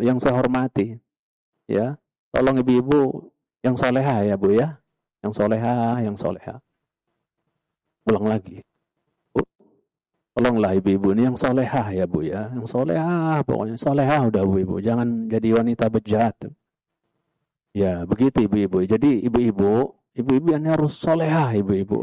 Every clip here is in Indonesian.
yang saya hormati, ya, tolong ibu-ibu yang solehah ya Bu ya, yang solehah. Ulang lagi. Tolonglah ibu-ibu ini yang solehah ya Bu ya, yang solehah, pokoknya solehah udah Bu ibu, jangan jadi wanita bejat. Ya begitu ibu-ibu. Jadi ibu-ibu ini harus solehah ibu-ibu.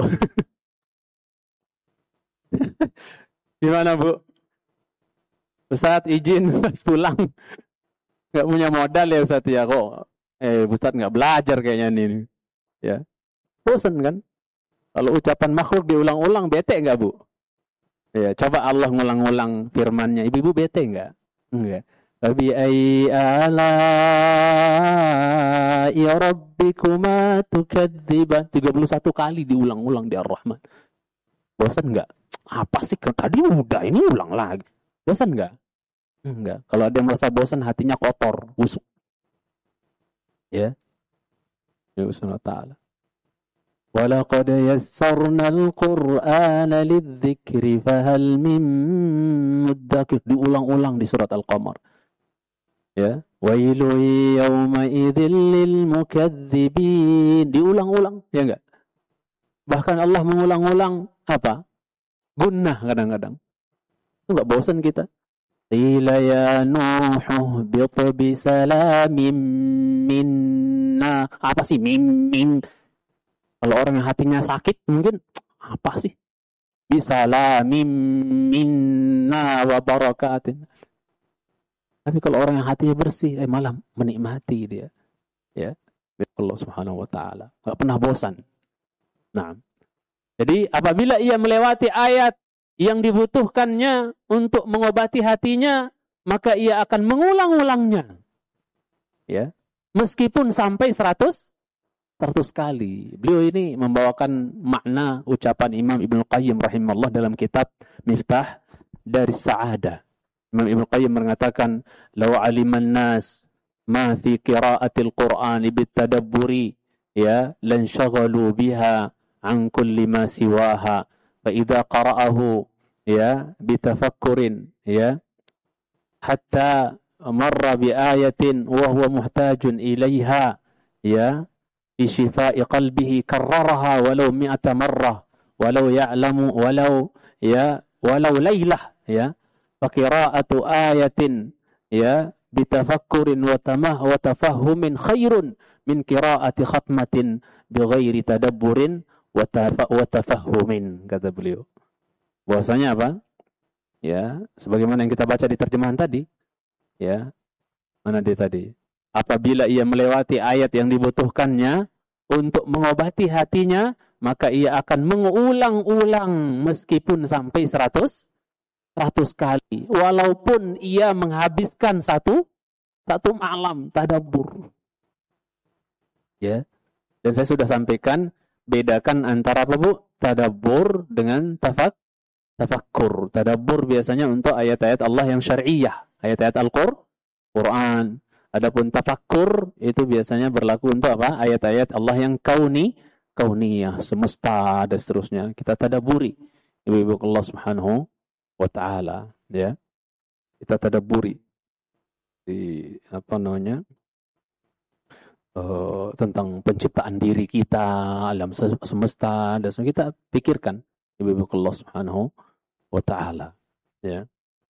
Gimana Bu? Ustadz izin pulang, nggak punya modal ya Ustadz ya kok. Ustadz nggak belajar kayaknya ini. Ya, bosan kan? Kalau ucapan makhluk diulang-ulang bete nggak Bu? Ya, coba Allah ngulang-ulang firman-Nya. Ibu-ibu bete enggak? Enggak. Fabi ayyi ala'i rabbikuma tukadziban. 31 kali diulang-ulang di Ar-Rahman. Bosan enggak? Apa sih? Tadi udah, ini ulang lagi. Bosan enggak? Enggak. Kalau ada yang merasa bosan, hatinya kotor, busuk. Ya. Ya Subhanahu wa ta'ala. وَلَقَدْ يَسَّرْنَا الْقُرْآنَ لِلذِّكْرِ فَهَلْ مِن مُّدَّكِرٍ. Diulang-ulang di surat Al-Qamar. Ya, وَيْلٌ يَوْمَئِذٍ لِّلْمُكَذِّبِينَ. Diulang-ulang, ya enggak? Bahkan Allah mengulang-ulang apa? Gunnah kadang-kadang. Itu enggak bosan kita? Qila ya Nuh bit bisalamin minna. Apa sih min? Kalau orang yang hatinya sakit mungkin apa sih? Bisalamin minna wa barakatin. Tapi kalau orang yang hatinya bersih, malah menikmati dia. Ya, Allah Subhanahu wa taala. Enggak pernah bosan. Nah, jadi apabila ia melewati ayat yang dibutuhkannya untuk mengobati hatinya, maka ia akan mengulang-ulangnya. Ya, meskipun sampai 100 kali. Beliau ini membawakan makna ucapan Imam Ibnu Qayyim rahimahullah dalam kitab Miftah dari Sa'adah. Imam Ibnu Qayyim mengatakan, "Law 'aliman nas ma fi qira'atil Qur'ani bitadabburi, ya, lan syaghalu biha an kulli ma siwaha. Fa idza qara'ahu, ya, bitafakkurin, ya, hatta marra bi ayatin wa huwa muhtajun ilaiha, ya, fi shifa'i qalbihi karraraha walau mi'ata marrah walau ya'lamu walau laylah, ya, fa qira'atu ayatin, ya, bitafakkurin wa tafahhumin khairun min qira'ati khatmatin bighairi tadabburin wa tafahhumin. Kata beliau bahwasanya apa, ya, sebagaimana yang kita baca di terjemahan tadi, ya, mana dia tadi, apabila ia melewati ayat yang dibutuhkannya untuk mengobati hatinya, maka ia akan mengulang-ulang meskipun sampai 100 kali. Walaupun ia menghabiskan satu malam tadabbur. Ya. Dan saya sudah sampaikan, bedakan antara apa Bu? Tadabbur dengan tafakkur. Tadabbur biasanya untuk ayat-ayat Allah yang syar'iyah, ayat-ayat Al-Qur'an. Adapun tafakkur itu biasanya berlaku untuk apa? Ayat-ayat Allah yang kauniyah, semesta dan seterusnya. Kita tadabburi. Ibu-ibu Allah Subhanahu wa taala, ya. Kita tadabburi di apa namanya? Tentang penciptaan diri kita, alam semesta dan seterusnya. Kita pikirkan ibu-ibu Allah Subhanahu wa taala, ya.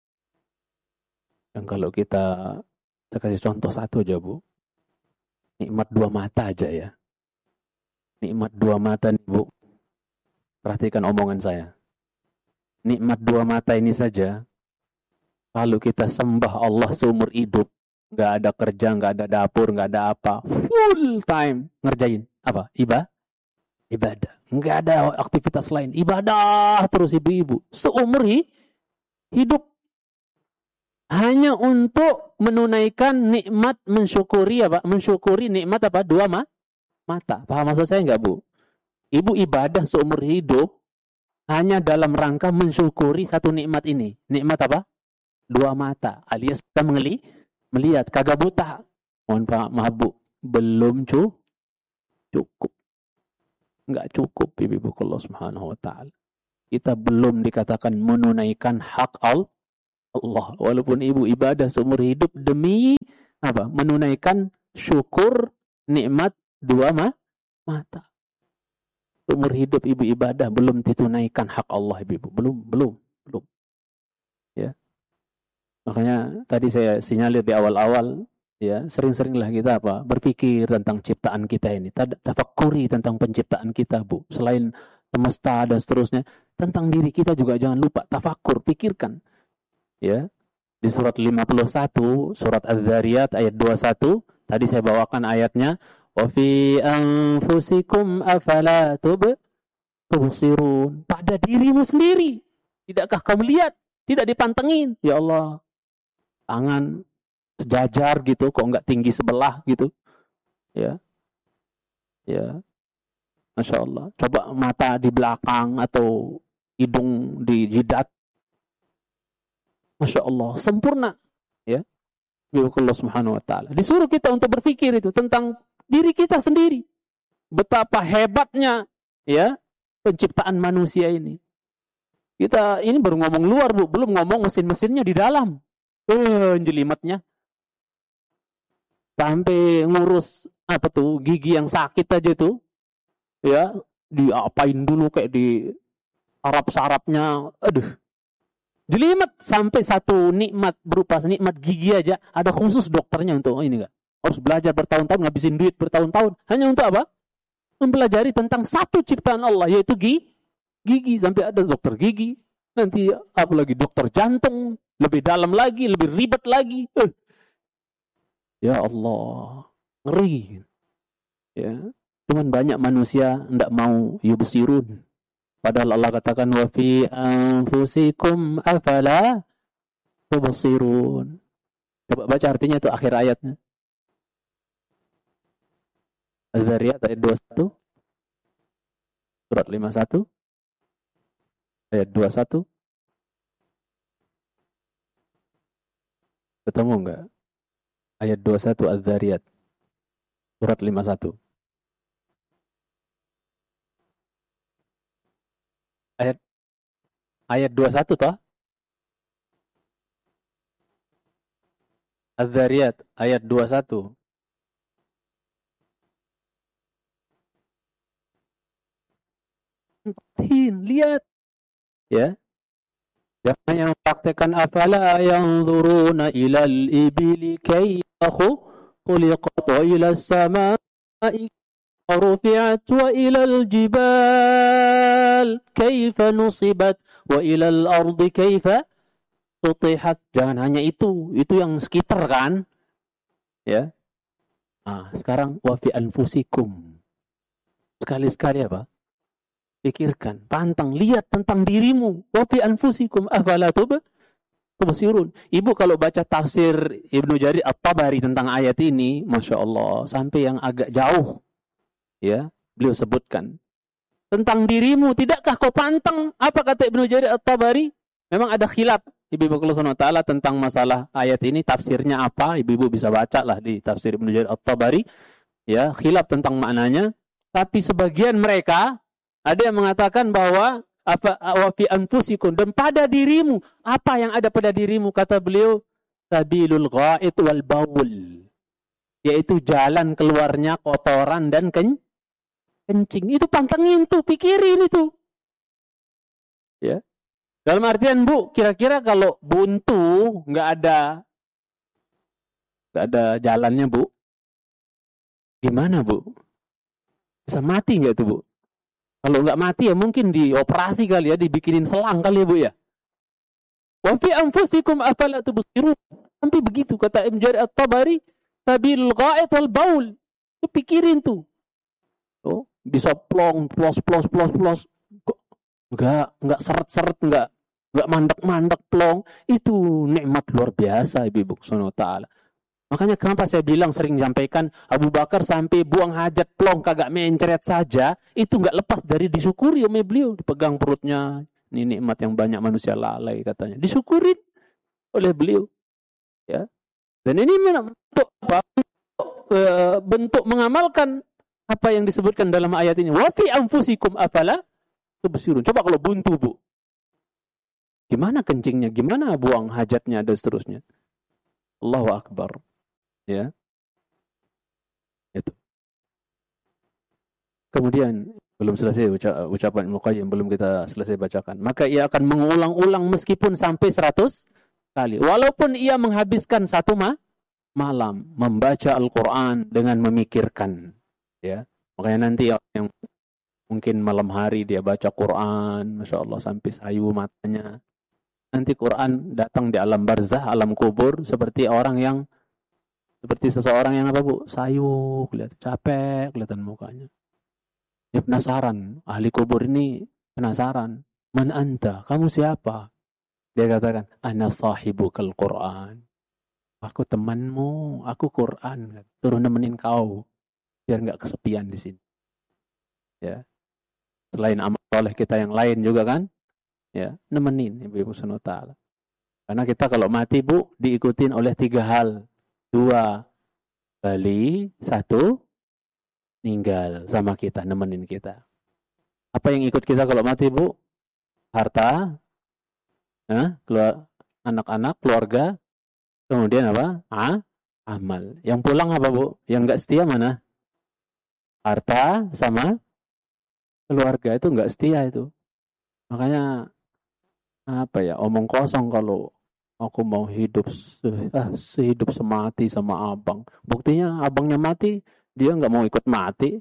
Dan kalau kita kasih contoh satu aja Bu. Nikmat 2 mata aja ya. Nikmat 2 mata nih Bu. Perhatikan omongan saya. Nikmat 2 mata ini saja, kalau kita sembah Allah seumur hidup, nggak ada kerja, nggak ada dapur, nggak ada apa, full time ngerjain apa? Ibadah. Nggak ada aktivitas lain. Ibadah terus ibu-ibu. Seumur hidup. Hanya untuk menunaikan nikmat mensyukuri apa? Mensyukuri nikmat apa? 2 mata. Paham maksud saya enggak, Bu? Ibu ibadah seumur hidup hanya dalam rangka mensyukuri satu nikmat ini. Nikmat apa? 2 mata. Alias kita melihat, kagak buta. Mohon maaf, Bu. Belum cukup. Enggak cukup, Ibu Allah Subhanahu wa taala. Kita belum dikatakan menunaikan hak Allah. Walaupun ibu ibadah seumur hidup demi menunaikan syukur nikmat dua mata. Umur hidup ibu ibadah belum ditunaikan hak Allah ibu. Belum. Ya. Makanya tadi saya sinyalir di awal-awal, ya, sering-seringlah kita berpikir tentang ciptaan kita ini. Tafakkuri tentang penciptaan kita, Bu. Selain semesta dan seterusnya, tentang diri kita juga jangan lupa tafakkur, pikirkan. Ya. Di surat 51, surat Az-Zariyat ayat 21, tadi saya bawakan ayatnya, wa fi anfusikum afala tubsirun. Pada dirimu sendiri, tidakkah kamu lihat? Tidak dipantengin. Ya Allah, tangan sejajar gitu, kok enggak tinggi sebelah gitu. Ya. Masya Allah. Coba mata di belakang atau hidung di jidat. Masya Allah, sempurna. Ya. Allah Subhanahu wa taala. Disuruh kita untuk berpikir itu tentang diri kita sendiri. Betapa hebatnya ya penciptaan manusia ini. Kita ini baru ngomong luar, Bu, belum ngomong mesin-mesinnya di dalam. Jelimetnya. Sampai ngurus gigi yang sakit aja tuh. Ya, diapain dulu kayak di sarap-sarapnya. Aduh. Jelimet sampai satu nikmat berupa nikmat gigi aja ada khusus dokternya untuk ini enggak. Harus belajar bertahun-tahun, ngabisin duit bertahun-tahun hanya untuk apa? Mempelajari tentang satu ciptaan Allah, yaitu gigi. Sampai ada dokter gigi, nanti apalagi dokter jantung, lebih dalam lagi, lebih ribet lagi. Ya Allah, ngeri. Ya, cuman banyak manusia enggak mau yubsirun. Padahal Allah katakan wa fi anfusikum afala tubsirun. Coba baca artinya itu akhir ayatnya. Az-Zariyat ayat 21. Surat 51 ayat 21. Ketemu enggak? Ayat 21 Az-Zariyat. Surat 51. Ayat 21 toh? Az-Zariyat ayat 21. Lihat. Ya. Jangan hanya mempraktekan afala yanzuruna ilal ibili kayfa khuliqat wa ila samai rufi'at wa ila al-jibal kayfa nusibat wa ila al-ardi kayfa sutihat. Jangan hanya itu yang sekitar kan. Ya. Sekarang wa fi anfusikum. Sekali-sekali apa? Pikirkan, pantang, lihat tentang dirimu. Wa fi anfusikum afala tubsirun. Ibu kalau baca tafsir Ibnu Jarir At-Tabari tentang ayat ini, Masya Allah, sampai yang agak jauh. Ya, beliau sebutkan. Tentang dirimu, tidakkah kau pantang? Apa kata Ibnu Jarir At-Tabari? Memang ada khilaf Ibu-ibu Allah Subhanahu wa taala tentang masalah ayat ini, tafsirnya apa? Ibu-ibu bisa baca lah di tafsir Ibnu Jarir At-Tabari. Ya, khilaf tentang maknanya. Tapi sebagian mereka ada yang mengatakan bahwa wa fi anfusikum, dan pada dirimu, apa yang ada pada dirimu, kata beliau, sabilul ghaid wal baul, yaitu jalan keluarnya kotoran dan kencing. Itu pantengin tuh, pikirin itu. Ya. Dalam artian, Bu, kira-kira kalau buntu nggak ada jalannya, Bu, gimana, Bu? Bisa mati nggak tuh, Bu? Kalau nggak mati ya mungkin dioperasi kali ya, dibikinin selang kali ya, Bu ya. Wa fi anfusikum afala tubsirun. Sampai begitu kata Ibnu Jarir At-Tabari, sabilul ghaid wal baul. Itu pikirin tuh. Oh, bisa plong, plos. Enggak seret-seret, enggak mandek-mandek plong. Itu nikmat luar biasa Ibu Subhanahu wa taala. Makanya kenapa saya bilang sering sampaikan, Abu Bakar sampai buang hajat plong kagak mencret saja, itu enggak lepas dari disyukuri oleh beliau, dipegang perutnya. Ini nikmat yang banyak manusia lalai katanya. Disyukurin oleh beliau. Ya. Dan ini bentuk mengamalkan apa yang disebutkan dalam ayat ini. Wa fi anfusikum afala tubsirun. Coba kalau buntu, Bu. Gimana kencingnya? Gimana buang hajatnya dan seterusnya? Allahu Akbar. Ya, itu. Kemudian belum selesai ucapan Ibnu Qayyim, belum kita selesai bacakan. Maka ia akan mengulang-ulang meskipun sampai 100 kali. Walaupun ia menghabiskan satu malam membaca Al-Quran dengan memikirkan. Ya, makanya nanti yang mungkin malam hari dia baca Quran, Masya Allah sampai sayu matanya. Nanti Quran datang di alam barzah, alam kubur, seperti seseorang yang apa Bu? Sayu, kelihatan capek, kelihatan mukanya. Dia penasaran, ahli kubur ini penasaran. Man anta? Kamu siapa? Dia katakan, ana sahibukal Quran. Aku temanmu, aku Quran. Turun nemenin kau, biar nggak kesepian di sini. Ya. Selain amal soleh kita yang lain juga kan, ya nemenin Ibu Subhanahu wa Ta'ala. Karena kita kalau mati Bu, diikutin oleh 3 hal. 2, bali. 1, ninggal sama kita, nemenin kita. Apa yang ikut kita kalau mati Bu? Harta, anak-anak, keluarga, kemudian apa? Amal. Yang pulang apa Bu? Yang nggak setia mana? Harta sama keluarga, itu nggak setia itu. Makanya apa ya, omong kosong kalau aku mau hidup sehidup semati sama abang. Buktinya abangnya mati, dia nggak mau ikut mati.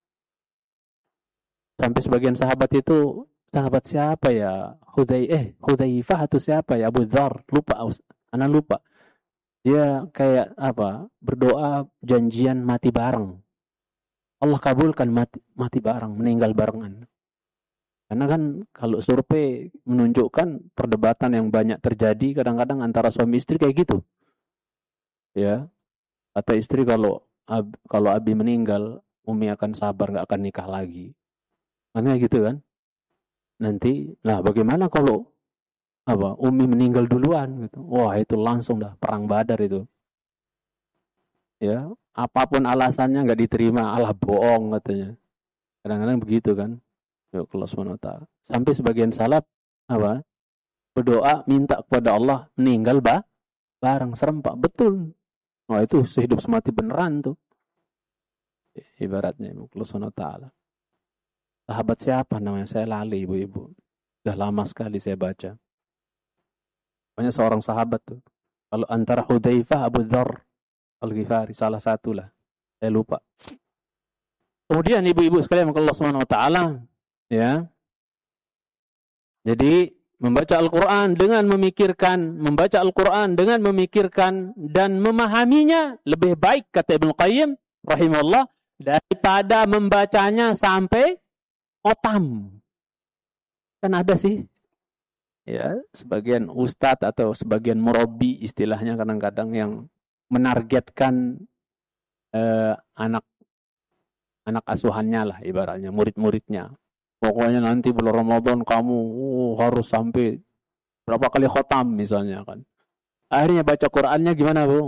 Sampai sebagian sahabat itu, sahabat siapa ya? Hudzaifah atau siapa ya? Abu Dzar, anak lupa. Dia kayak apa? Berdoa janjian mati bareng. Allah kabulkan mati bareng, meninggal barengan. Karena kan kalau survei menunjukkan perdebatan yang banyak terjadi kadang-kadang antara suami istri kayak gitu. Ya. Kata istri kalau Abi meninggal, Umi akan sabar, nggak akan nikah lagi. Karena gitu kan. Nanti, bagaimana kalau Umi meninggal duluan gitu. Wah, itu langsung dah perang Badar itu. Ya, apapun alasannya nggak diterima, alah bohong katanya. Kadang-kadang begitu kan. Ya Allah SWT. Sampai sebagian salaf berdoa minta kepada Allah meninggal bareng serempak. Betul. Wah, itu sehidup semati beneran tuh. Ibaratnya Allah SWT. Sahabat siapa namanya? Saya lali ibu-ibu. Sudah lama sekali saya baca. Banyak seorang sahabat tuh. Kalau antara Hudzaifah, Abu Dzar Al-Ghifari, salah satu lah. Saya lupa. Kemudian ibu-ibu sekalian Allah SWT. Ya. Jadi membaca Al-Quran dengan memikirkan dan memahaminya lebih baik, kata Ibnu Qayyim rahimahullah, daripada membacanya sampai khotam. Kan ada sih ya sebagian ustadz atau sebagian murabi istilahnya kadang-kadang yang menargetkan anak asuhannya lah, ibaratnya murid-muridnya. Pokoknya nanti bulan Ramadan kamu harus sampai berapa kali khotam misalnya kan. Akhirnya baca Qur'annya gimana Bu?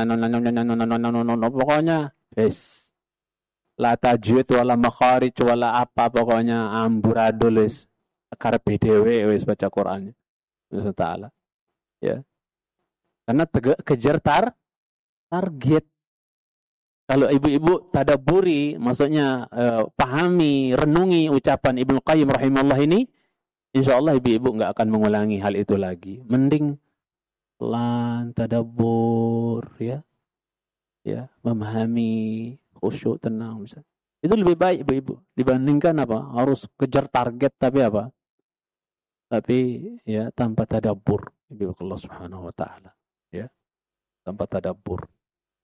Pokoknya la tajwid wala makharij wala apa, pokoknya amburadul wis karepe dhewe wis baca Qur'annya. Subhanahu ta'ala. Ya. Karena kejar target. Kalau ibu-ibu tadabburi, maksudnya pahami, renungi ucapan Ibnu Qayyim rahimahullah ini, insyaallah ibu-ibu enggak akan mengulangi hal itu lagi. Mending pelan tadabbur ya. Ya, memahami, khusyuk, tenang bisa. Itu lebih baik ibu-ibu dibandingkan harus kejar target tapi ya tanpa tadabbur. Ibu Allah Subhanahu wa taala, ya. Tanpa tadabbur.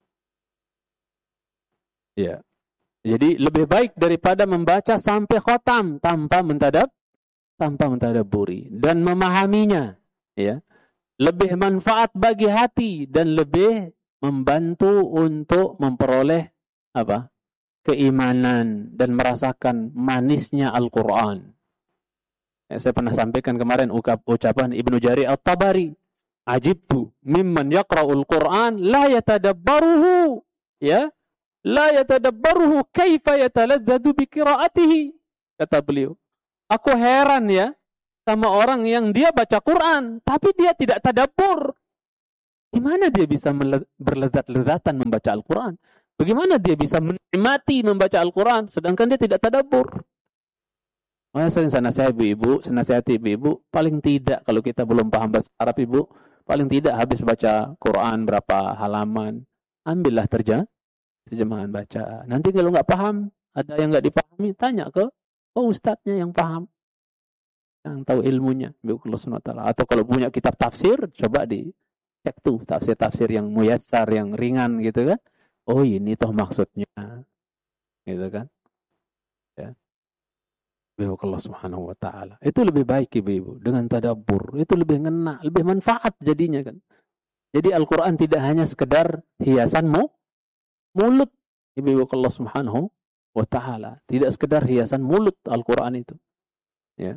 Ya. Jadi lebih baik daripada membaca sampai khotam tanpa mentadabburi dan memahaminya, ya. Lebih manfaat bagi hati dan lebih membantu untuk memperoleh keimanan dan merasakan manisnya Al-Qur'an. Saya pernah sampaikan kemarin ucapan Ibnu Jarir At-Tabari, "Ajibtu mimman yaqra'ul Qur'an la yatadabbaruhu." Ya. La yatadabbaruhu kaifa yataladzadu bi qiraatihi. Kata beliau, aku heran ya sama orang yang dia baca Quran tapi dia tidak tadabbur. Gimana dia bisa berlezat-lezatan membaca Al-Quran? Bagaimana dia bisa menikmati membaca Al-Quran sedangkan dia tidak tadabbur? Makanya sering saya nasihati ibu-ibu, paling tidak kalau kita belum paham bahasa Arab ibu, paling tidak habis baca Quran berapa halaman, ambillah terjemahan baca. Nanti kalau nggak paham, ada yang nggak dipahami, tanya ke ustadznya yang paham, yang tahu ilmunya, Allah Subhanahu wa taala. Atau kalau punya kitab tafsir, coba dicek tuh tafsir-tafsir yang muyassar, yang ringan gitu kan. Oh ini toh maksudnya, gitu kan. Ya. Allah Subhanahu wa taala. Itu lebih baik ibu-ibu dengan tadabbur. Itu lebih ngena, lebih manfaat jadinya kan. Jadi Al-Qur'an tidak hanya sekedar hiasan mulut ibu-ibu Allah Subhanahu wa taala. Tidak sekedar hiasan mulut Al-Qur'an itu. Ya.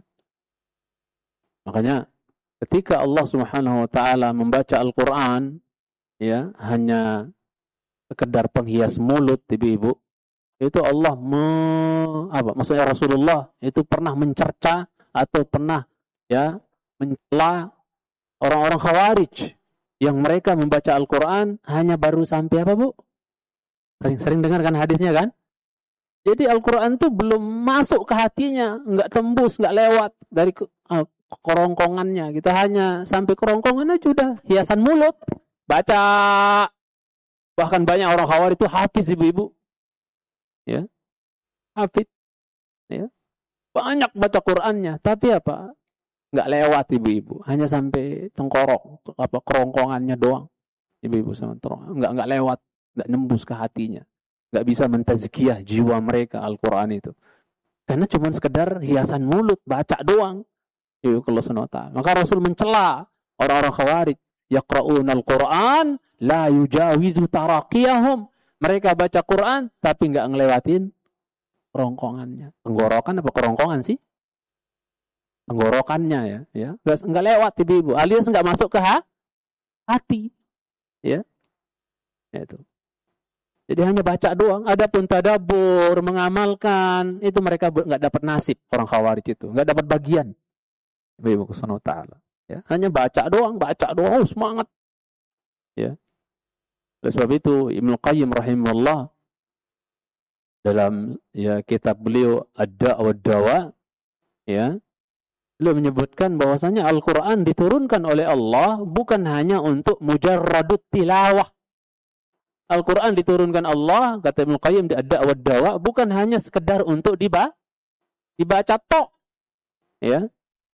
Makanya ketika Allah Subhanahu wa taala membaca Al-Qur'an ya, hanya sekedar penghias mulut ibu-ibu, itu Allah maksudnya Rasulullah itu pernah mencerca atau pernah ya mencela orang-orang Khawarij yang mereka membaca Al-Qur'an hanya baru sampai apa, Bu? Sering dengar kan hadisnya kan? Jadi Al-Qur'an itu belum masuk ke hatinya, enggak tembus, enggak lewat dari kerongkongannya. Kita hanya sampai kerongkongan aja udah hiasan mulut, baca. Bahkan banyak orang Khawarij itu hafiz ibu-ibu. Ya, hafid, ya, banyak baca Qur'annya, tapi apa? Nggak lewat ibu-ibu, hanya sampai tengkorok, kerongkongannya doang, ibu-ibu sama nggak lewat, nggak nembus ke hatinya, nggak bisa mentazkiyah jiwa mereka Al-Qur'an itu, karena cuma sekedar hiasan mulut, baca doang, ibu Allah Subhanahu wa taala. Maka Rasul mencela orang-orang Khawarij, yaqra'unal Qur'an la yujawizu taraqiyahum. Mereka baca Quran tapi nggak ngelewatin kerongkongannya. Tenggorokan apa kerongkongan sih? Tenggorokannya ya. Nggak lewat ibu-ibu. Alias nggak masuk ke hati. Ya. Itu. Jadi hanya baca doang. Adapun tadabbur, mengamalkan, itu mereka nggak dapat nasib orang Khawarij itu. Nggak dapat bagian. Ibu-ibu Subhanahu wa taala. Ya. Hanya baca doang. Oh, semangat. Ya. Oleh sebab itu Ibnu Qayyim rahimahullah dalam ya kitab beliau Ad-Da' wad-Dawa ya, beliau menyebutkan bahwasanya Al-Qur'an diturunkan oleh Allah bukan hanya untuk mujarradut tilawah. Al-Qur'an diturunkan Allah, kata Ibnu Qayyim di Ad-Da' wad-Dawa, bukan hanya sekedar untuk dibaca tok. Ya.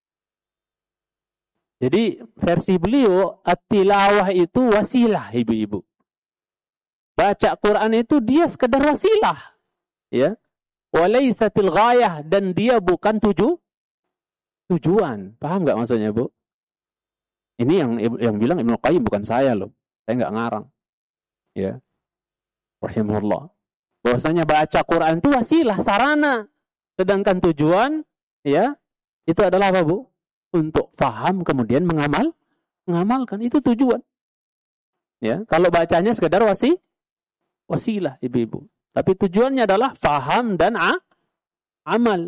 Jadi versi beliau at-tilawah itu wasilah ibu-ibu. Baca Quran itu dia sekedar wasilah, ya. Walaysatil ghayah, dan dia bukan tujuan. Paham nggak maksudnya, Bu? Ini yang bilang Ibnu Qayyim, bukan saya loh. Saya nggak ngarang. Ya. Rahimahullah. Bahwasanya baca Quran itu wasilah, sarana. Sedangkan tujuan, ya, itu adalah apa, Bu? Untuk paham kemudian mengamalkan, itu tujuan. Ya, kalau bacanya sekedar wasilah ibu-ibu. Tapi tujuannya adalah faham dan amal.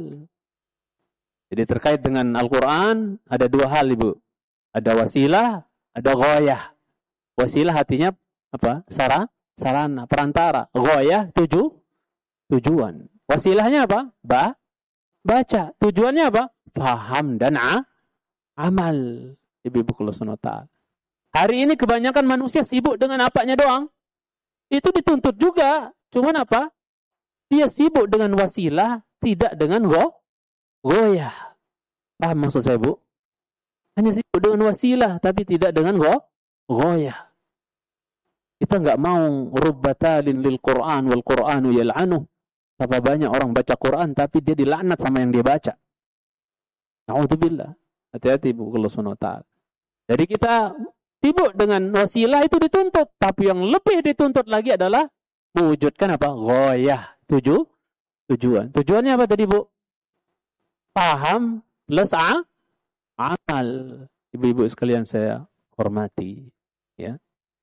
Jadi terkait dengan Al-Quran ada dua hal ibu. Ada wasilah, ada ghayah. Wasilah artinya apa? Sarana, perantara. Ghayah tujuan. Wasilahnya apa? Baca. Tujuannya apa? Faham dan amal. Ibu-ibu Allah Subhanahu wa taala. Hari ini kebanyakan manusia sibuk dengan apanya doang. Itu dituntut juga. Cuman apa? Dia sibuk dengan wasilah, tidak dengan ghayah. Paham maksud saya, Bu? Hanya sibuk dengan wasilah, tapi tidak dengan ghayah. Kita nggak mau rubbatalin lil Qur'an wal Qur'anu yal'anuh. Berapa banyak orang baca Quran, tapi dia dilaknat sama yang dia baca. Na'udzubillah. Hati-hati, Bu, Allah Subhanahu wa taala. Jadi kita sibuk dengan wasilah itu dituntut, tapi yang lebih dituntut lagi adalah mewujudkan apa? Ghayah, tujuan. Tujuannya apa tadi, Bu? Paham plus amal. Ibu-ibu sekalian saya hormati, ya.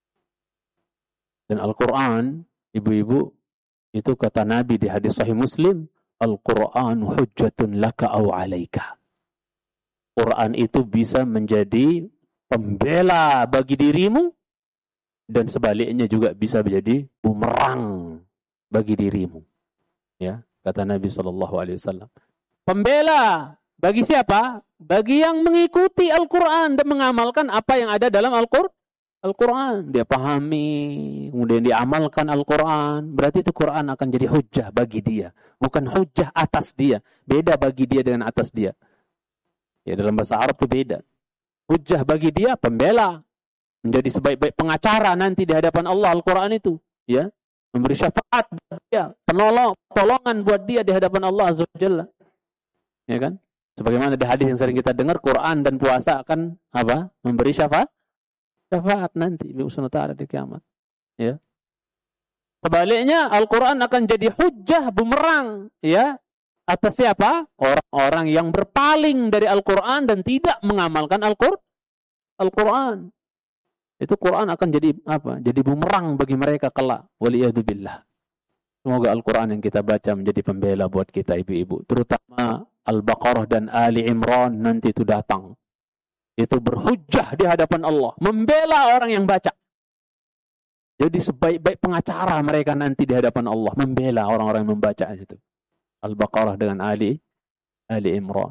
Dan Al-Qur'an, ibu-ibu, itu kata Nabi di hadis Sahih Muslim, Al-Qur'an hujjatun laka aw 'alaika. Quran itu bisa menjadi pembela bagi dirimu dan sebaliknya juga bisa menjadi bumerang bagi dirimu. Ya, kata Nabi SAW. Pembela bagi siapa? Bagi yang mengikuti Al-Quran dan mengamalkan apa yang ada dalam Al-Quran. Dia pahami, kemudian diamalkan Al-Quran. Berarti itu Quran akan jadi hujjah bagi dia. Bukan hujjah atas dia. Beda bagi dia dengan atas dia. Ya, dalam bahasa Arab itu beda. Hujjah bagi dia, pembela. Menjadi sebaik-baik pengacara nanti di hadapan Allah Al-Quran itu. Ya, memberi syafaat buat dia. Pertolongan buat dia di hadapan Allah Azza wa Jalla. Ya kan? Sebagaimana di hadis yang sering kita dengar, Quran dan puasa akan apa? Memberi syafaat nanti bi Subhanahu ta'ala di kiamat. Ya. Sebaliknya Al-Quran akan jadi hujjah bumerang, ya, atas siapa? Orang-orang yang berpaling dari Al-Quran dan tidak mengamalkan Al-Quran. Itu Quran akan jadi apa? Jadi bumerang bagi mereka kelak. Waliyadzubillah. Semoga Al-Quran yang kita baca menjadi pembela buat kita ibu-ibu, terutama Al-Baqarah dan Ali Imran nanti itu datang. Itu berhujjah di hadapan Allah. Membela orang yang baca. Jadi sebaik-baik pengacara mereka nanti di hadapan Allah. Membela orang-orang yang membaca itu. Al-Baqarah dengan Ali Imran.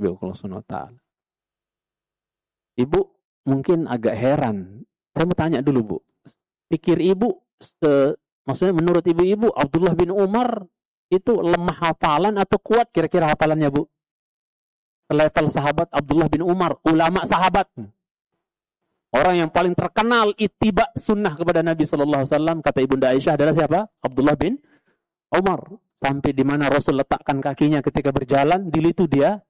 Ibu mungkin agak heran. Saya mau tanya dulu, Bu. Pikir ibu, maksudnya menurut ibu-ibu, Abdullah bin Umar itu lemah hafalan atau kuat kira-kira hafalannya, Bu? Level sahabat Abdullah bin Umar, ulama sahabat. Orang yang paling terkenal ittiba sunnah kepada Nabi SAW, kata Ibunda Aisyah adalah siapa? Abdullah bin Umar. Sampai di mana Rasul letakkan kakinya ketika berjalan, di situ dia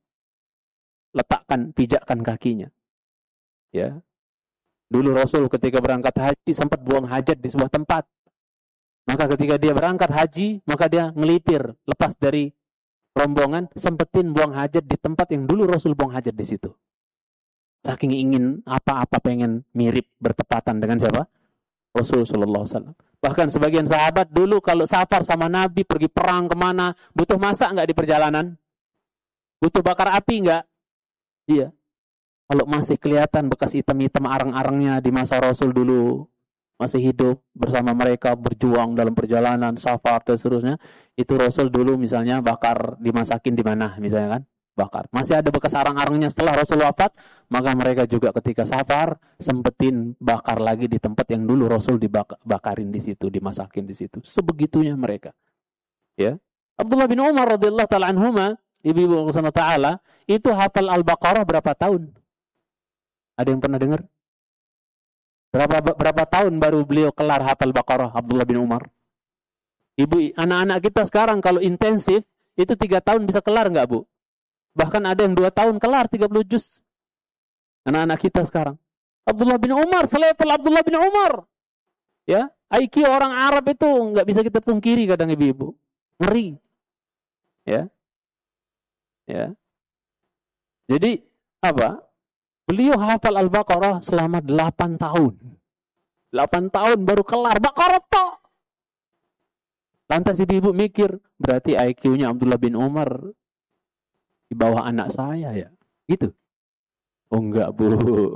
pijakkan kakinya. Ya. Dulu Rasul ketika berangkat haji sempat buang hajat di sebuah tempat. Maka ketika dia berangkat haji, maka dia ngelipir, lepas dari rombongan, sempetin buang hajat di tempat yang dulu Rasul buang hajat di situ. Saking ingin apa-apa pengen mirip bertepatan dengan siapa? Rasul sallallahu alaihi wasallam. Bahkan sebagian sahabat dulu kalau safar sama Nabi pergi perang kemana, butuh masak enggak di perjalanan? Butuh bakar api enggak? Iya. Kalau masih kelihatan bekas hitam-hitam arang-arangnya di masa Rasul dulu, masih hidup bersama mereka, berjuang dalam perjalanan, safar dan seterusnya, itu Rasul dulu misalnya bakar, dimasakin di mana misalnya kan, bakar. Masih ada bekas arang-arangnya setelah Rasul wafat, maka mereka juga ketika safar sempetin bakar lagi di tempat yang dulu Rasul dibakarin di situ, dimasakin di situ. Sebegitunya mereka. Ya. Abdullah bin Umar radhiyallahu taala anhuma, ibu-ibu Subhanahu taala, itu hafal Al-Baqarah berapa tahun? Ada yang pernah dengar? Berapa tahun baru beliau kelar hafal Baqarah, Abdullah bin Umar? Ibu, anak-anak kita sekarang kalau intensif, itu 3 tahun bisa kelar nggak, Bu? Bahkan ada yang 2 tahun kelar 30 juz. Anak-anak kita sekarang. Abdullah bin Umar, selevel Abdullah bin Umar. Ya, IQ orang Arab itu nggak bisa kita pungkiri kadang ibu-ibu. Ngeri. Ya. Ya. Jadi, apa? Beliau hafal Al-Baqarah selama 8 tahun. 8 tahun baru kelar Baqarah tok. Lantas ibu-ibu mikir, berarti IQ-nya Abdullah bin Umar di bawah anak saya ya? Gitu. Oh enggak, Bu.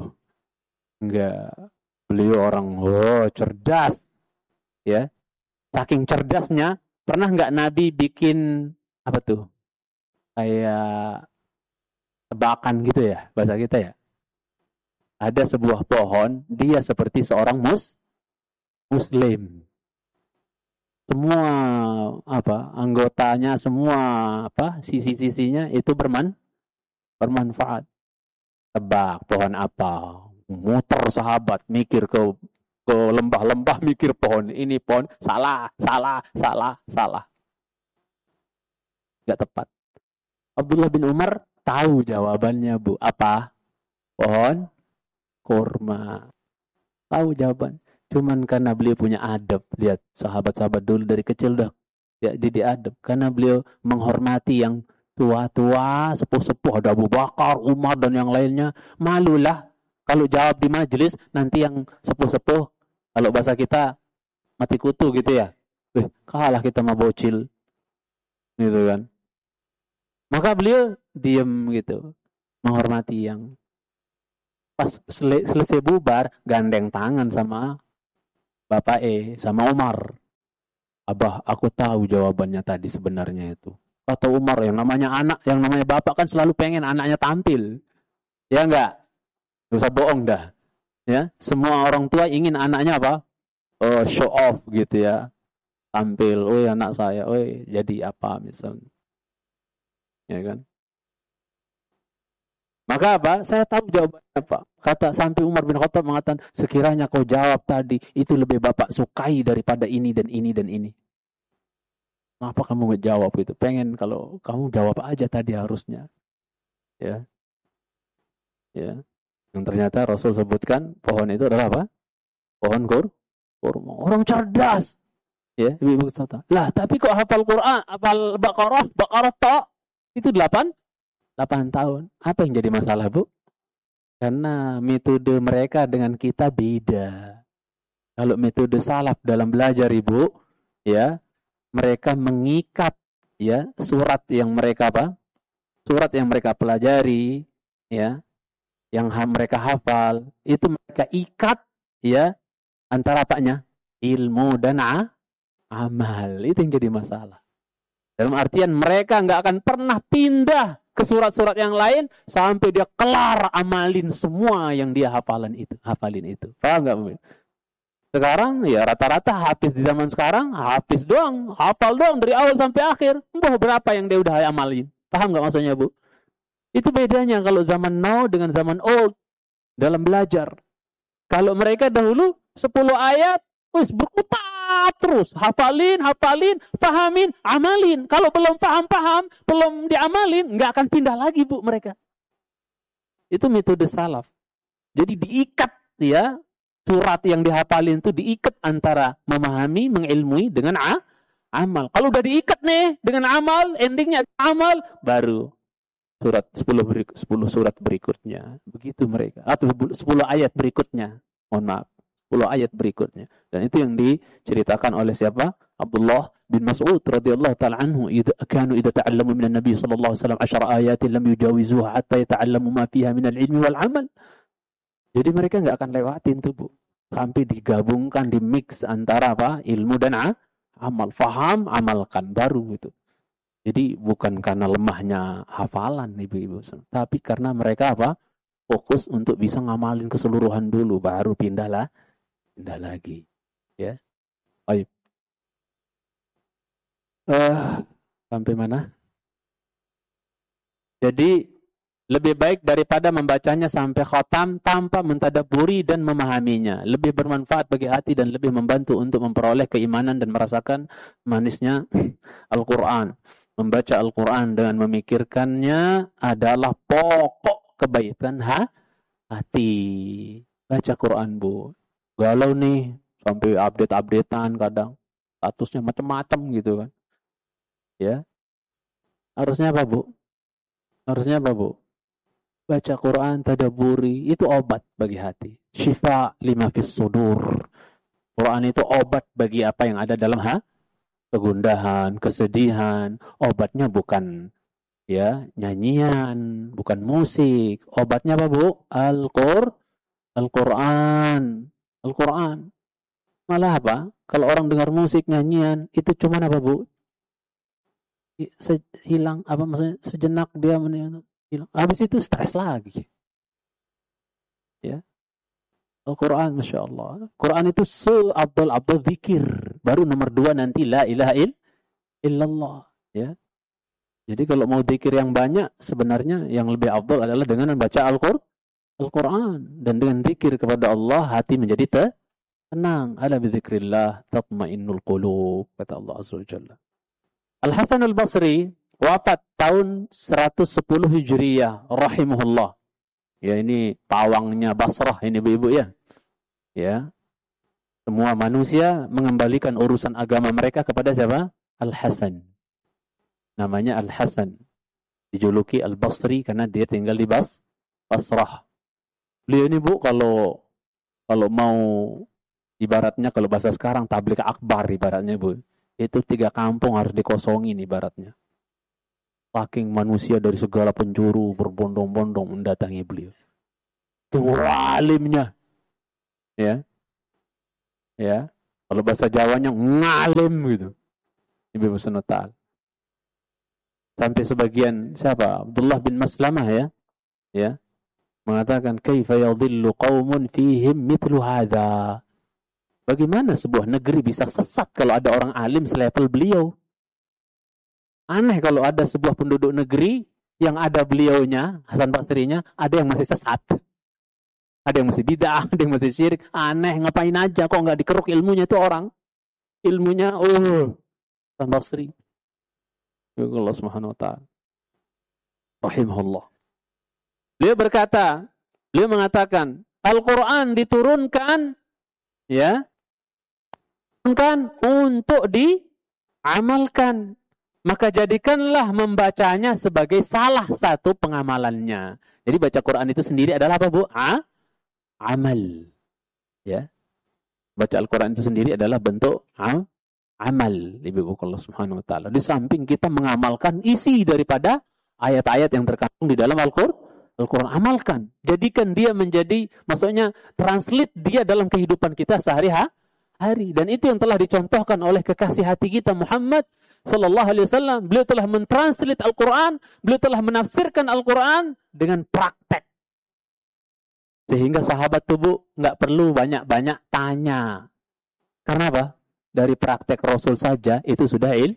Enggak. Beliau orang cerdas. Ya. Saking cerdasnya, pernah enggak Nabi bikin apa tuh? Kayak tebakan gitu ya, bahasa kita ya. Ada sebuah pohon, dia seperti seorang muslim. Semua anggotanya, semua sisi-sisinya itu bermanfaat. Tebak pohon apa? Muter sahabat mikir ke lembah-lembah mikir pohon ini pohon salah. Enggak tepat. Abdullah bin Umar tahu jawabannya, Bu. Apa? Pohon kurma. Tahu jawaban. Cuman karena beliau punya adab. Lihat, sahabat-sahabat dulu dari kecil udah didik adab. Karena beliau menghormati yang tua-tua, sepuh-sepuh. Ada Abu Bakar, Umar, dan yang lainnya. Malulah kalau jawab di majelis, nanti yang sepuh-sepuh, kalau bahasa kita, mati kutu gitu ya. Kalah kita sama bocil. Gitu kan. Maka beliau diam gitu. Menghormati yang pas selesai bubar, gandeng tangan sama Bapak sama Umar. Abah, aku tahu jawabannya tadi sebenarnya itu. Kata Umar, yang namanya anak, yang namanya bapak kan selalu pengen anaknya tampil. Ya enggak? Gak usah bohong dah. Ya, semua orang tua ingin anaknya apa? Oh, show off gitu ya. Tampil, oh anak saya, oh jadi apa misalnya. Ya kan? Maka apa? Saya tahu jawabannya Pak. Kata sampai Umar bin Khattab mengatakan, sekiranya kau jawab tadi, itu lebih bapak sukai daripada ini dan ini dan ini. Kenapa kamu nggak jawab itu? Pengen kalau kamu jawab aja tadi harusnya. Ya, ya. Yang ternyata Rasul sebutkan pohon itu adalah apa? Pohon kurma. Orang cerdas. Ya, ibu-ibu kata. Lah, tapi kok hafal Quran, hafal Baqarah tok? Itu 8 tahun. Apa yang jadi masalah, Bu? Karena metode mereka dengan kita beda. Kalau metode salaf dalam belajar, Ibu, ya, mereka mengikat ya surat yang mereka apa? Surat yang mereka pelajari, ya, yang mereka hafal, itu mereka ikat ya antara apanya? Ilmu dan amal. Itu yang jadi masalah. Dalam artian mereka nggak akan pernah pindah ke surat-surat yang lain sampai dia kelar amalin semua yang dia hafalin itu. Paham nggak, Bu? Sekarang ya rata-rata hafiz di zaman sekarang hafiz doang, hafal doang dari awal sampai akhir. Mbah berapa yang dia udah amalin? Paham nggak maksudnya, Bu? Itu bedanya kalau zaman now dengan zaman old dalam belajar. Kalau mereka dahulu 10 ayat terus berkutat terus, hafalin, pahamin, amalin. Kalau belum paham, belum diamalin, nggak akan pindah lagi, Bu, mereka. Itu metode salaf. Jadi diikat ya, surat yang dihafalin itu diikat antara memahami, mengilmui dengan amal. Kalau udah diikat nih dengan amal, endingnya amal, baru surat 10 surat berikutnya. Begitu mereka. Atau 10 ayat berikutnya. Mohon maaf. 10 ayat berikutnya. Dan itu yang diceritakan oleh siapa? Abdullah bin Mas'ud radhiyallahu ta'ala anhu, kanu idza ta'allamu minan nabiy sallallahu alaihi wasallam 10 ayatin lam yujawizuha hatta yata'allamu ma fiha minal ilmi wal amal. Jadi mereka enggak akan lewatin tuh, Bu. Sampai digabungkan, di mix antara apa? Ilmu dan amal. Faham, amalkan, baru gitu. Jadi bukan karena lemahnya hafalan ibu-ibu, tapi karena mereka apa? Fokus untuk bisa ngamalin keseluruhan dulu, baru pindah lagi. Ya. Baik. Sampai mana? Jadi lebih baik daripada membacanya sampai khatam tanpa mentadaburi dan memahaminya. Lebih bermanfaat bagi hati dan lebih membantu untuk memperoleh keimanan dan merasakan manisnya Al-Quran. Membaca Al-Quran dengan memikirkannya adalah pokok kebaikan hati. Baca Quran, Bu. Galau nih, sampai update-updatean kadang. Statusnya macam-macam gitu kan. Ya. Harusnya apa, Bu? Baca Quran, tadaburi, itu obat bagi hati. Syifa lima fis sudur. Quran itu obat bagi apa yang ada dalam kegundahan, kesedihan. Obatnya bukan ya nyanyian, bukan musik. Obatnya apa, Bu? Al-Quran. Malah apa? Kalau orang dengar musik, nyanyian, itu cuma apa, Bu? Hilang apa maksudnya? Sejenak dia hilang. Habis itu stres lagi. Ya. Al-Quran, Masya Allah. Quran itu se-abdul zikir. Baru nomor 2 nanti la ilaha illallah. Ya. Jadi kalau mau zikir yang banyak, sebenarnya yang lebih abdul adalah dengan membaca Al-Quran. Dan dengan zikir kepada Allah, hati menjadi tenang. Ala bizikrillah tatma'innul qulub. Kata Allah Azza wa Jalla. Al-Hasan al-Basri wafat tahun 110 Hijriyah rahimahullah. Ya, ini pawangnya Basrah ini ibu-ibu ya. Ya. Semua manusia mengembalikan urusan agama mereka kepada siapa? Al-Hasan. Namanya Al-Hasan. Dijuluki Al-Basri karena dia tinggal di Basrah. Beliau ini, Bu, kalau mau ibaratnya kalau bahasa sekarang tabligh akbar ibaratnya, Bu. Itu 3 kampung harus dikosongin ibaratnya. Saking manusia dari segala penjuru berbondong-bondong mendatangi beliau. Itu alimnya. Ya. Ya. Kalau bahasa Jawanya ngalim gitu. Ibu Ta'ala. Sampai sebagian siapa? Abdullah bin Maslamah ya, mengatakan kaifa yadhillu qaumun fihim mithlu hadza. Bagaimana sebuah negeri bisa sesat kalau ada orang alim selevel beliau? Aneh kalau ada sebuah penduduk negeri yang ada beliaunya, Hasan Basrinya, ada yang masih sesat. Ada yang masih bid'ah, ada yang masih syirik. Aneh, ngapain aja kok nggak dikeruk ilmunya itu orang? Ilmunya, Hasan Basri. Ya Allah Subhanahu wa taala. Rahimahullah. Beliau mengatakan, Al-Qur'an diturunkan untuk diamalkan. Maka jadikanlah membacanya sebagai salah satu pengamalannya. Jadi baca Quran itu sendiri adalah apa, Bu? Amal. Ya. Baca Al-Quran itu sendiri adalah bentuk amal. Ibu Allah Subhanahu wa taala. Di samping kita mengamalkan isi daripada ayat-ayat yang terkandung di dalam Al-Quran, amalkan. Jadikan dia menjadi, maksudnya translate dia dalam kehidupan kita sehari-hari. Dan itu yang telah dicontohkan oleh kekasih hati kita Muhammad Sallallahu Alaihi Wasallam. Beliau telah mentranslate Al-Quran, beliau telah menafsirkan Al-Quran dengan praktek. Sehingga sahabat tubuh nggak perlu banyak-banyak tanya. Karena apa? Dari praktek Rasul saja itu sudah ilmu.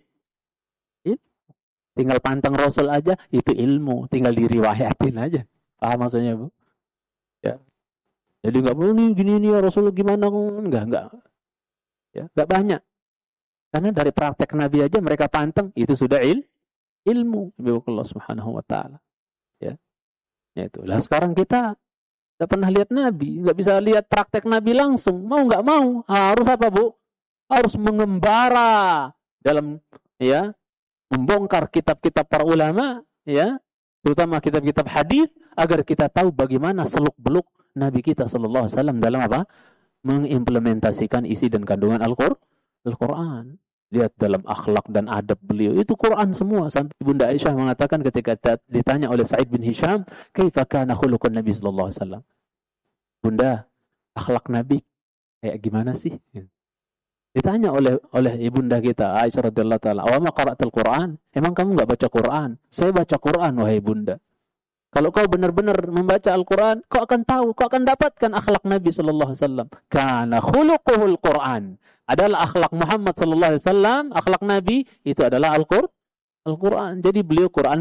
Tinggal pantang Rasul aja itu ilmu. Tinggal diriwayatin aja. Paham maksudnya, Bu? Ya. Jadi nggak perlu nih gini ya Rasul gimana? Enggak. Ya, nggak banyak. Karena dari praktek Nabi aja mereka pantang, itu sudah ilmu. Allah Subhanahu wa taala. Ya. Itu. Lah sekarang kita enggak pernah lihat Nabi, enggak bisa lihat praktek Nabi langsung. Mau enggak mau, harus apa, Bu? Harus mengembara dalam membongkar kitab-kitab para ulama, terutama kitab-kitab hadis agar kita tahu bagaimana seluk-beluk Nabi kita sallallahu alaihi wasallam dalam apa? Mengimplementasikan isi dan kandungan Al-Qur'an. Lihat dalam akhlak dan adab beliau. Itu Quran semua. Sampai Bunda Aisyah mengatakan ketika ditanya oleh Sa'id bin Hisham, "Kaifa kana khuluqun Nabi sallallahu alaihi wasallam?" Bunda, akhlak Nabi kayak gimana sih? Ditanya oleh ibunda kita Aisyah radhiyallahu taala, "Wa ma qara'tal Qur'an?" Emang kamu enggak baca Quran? Saya baca Quran wahai Bunda. Kalau kau benar-benar membaca Al-Quran, kau akan tahu, kau akan dapatkan akhlak Nabi sallallahu alaihi wasallam. Kana khuluquhul Quran. Adalah akhlak Muhammad sallallahu alaihi wasallam, akhlak Nabi itu adalah Al-Quran. Jadi beliau Quran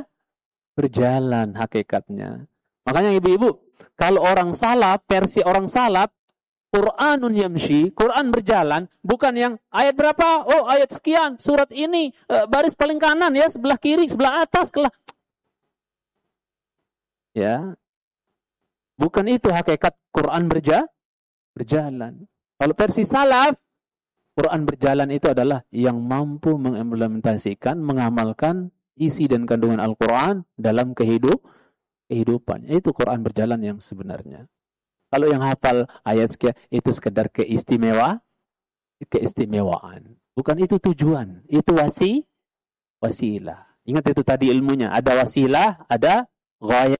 berjalan hakikatnya. Makanya ibu-ibu, kalau orang salaf, versi orang salaf, Quranun yamshi, Quran berjalan, bukan yang ayat berapa? Oh, ayat sekian, surat ini, baris paling kanan ya, sebelah kiri, sebelah atas, ya. Bukan itu hakikat Quran berjalan. Kalau versi salaf, Quran berjalan itu adalah yang mampu mengimplementasikan, mengamalkan isi dan kandungan Al-Quran dalam kehidupannya. Itu Quran berjalan yang sebenarnya. Kalau yang hafal ayat sekian, itu sekedar keistimewaan. Bukan itu tujuan. Itu wasilah. Ingat itu tadi ilmunya. Ada wasilah, ada ghayah.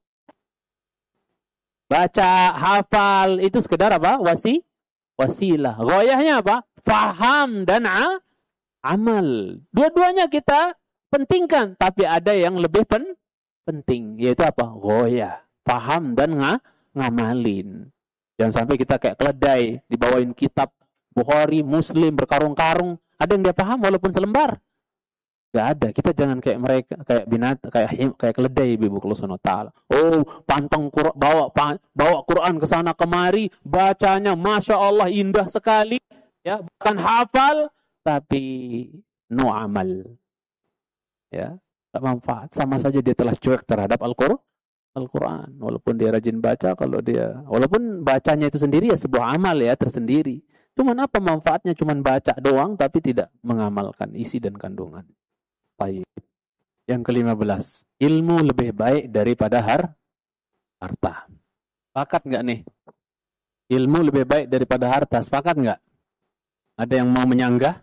Baca, hafal, itu sekedar apa? Wasilah. Ghayahnya apa? Faham dan amal. Dua-duanya kita pentingkan. Tapi ada yang lebih penting. Yaitu apa? Ghayah. Faham dan ngamalin. Jangan sampai kita kayak keledai. Dibawain kitab Bukhari, Muslim, berkarung-karung. Ada yang dia paham walaupun selembar. Gak ada. Kita jangan kayak mereka, kayak binatang, kayak keledai, Ibu Subhanahu wa taala. Oh, pantang bawa Quran ke sana kemari, bacanya Masya Allah indah sekali, ya, bukan hafal tapi no amal. Ya, tak manfaat. Sama saja dia telah cuek terhadap Al-Quran. Walaupun dia rajin baca, walaupun bacanya itu sendiri ya sebuah amal ya tersendiri. Cuman apa manfaatnya? Cuman baca doang tapi tidak mengamalkan isi dan kandungan. Baik. Yang ke-15, ilmu lebih baik daripada harta. Sepakat nggak nih? Ilmu lebih baik daripada harta. Sepakat nggak? Ada yang mau menyanggah?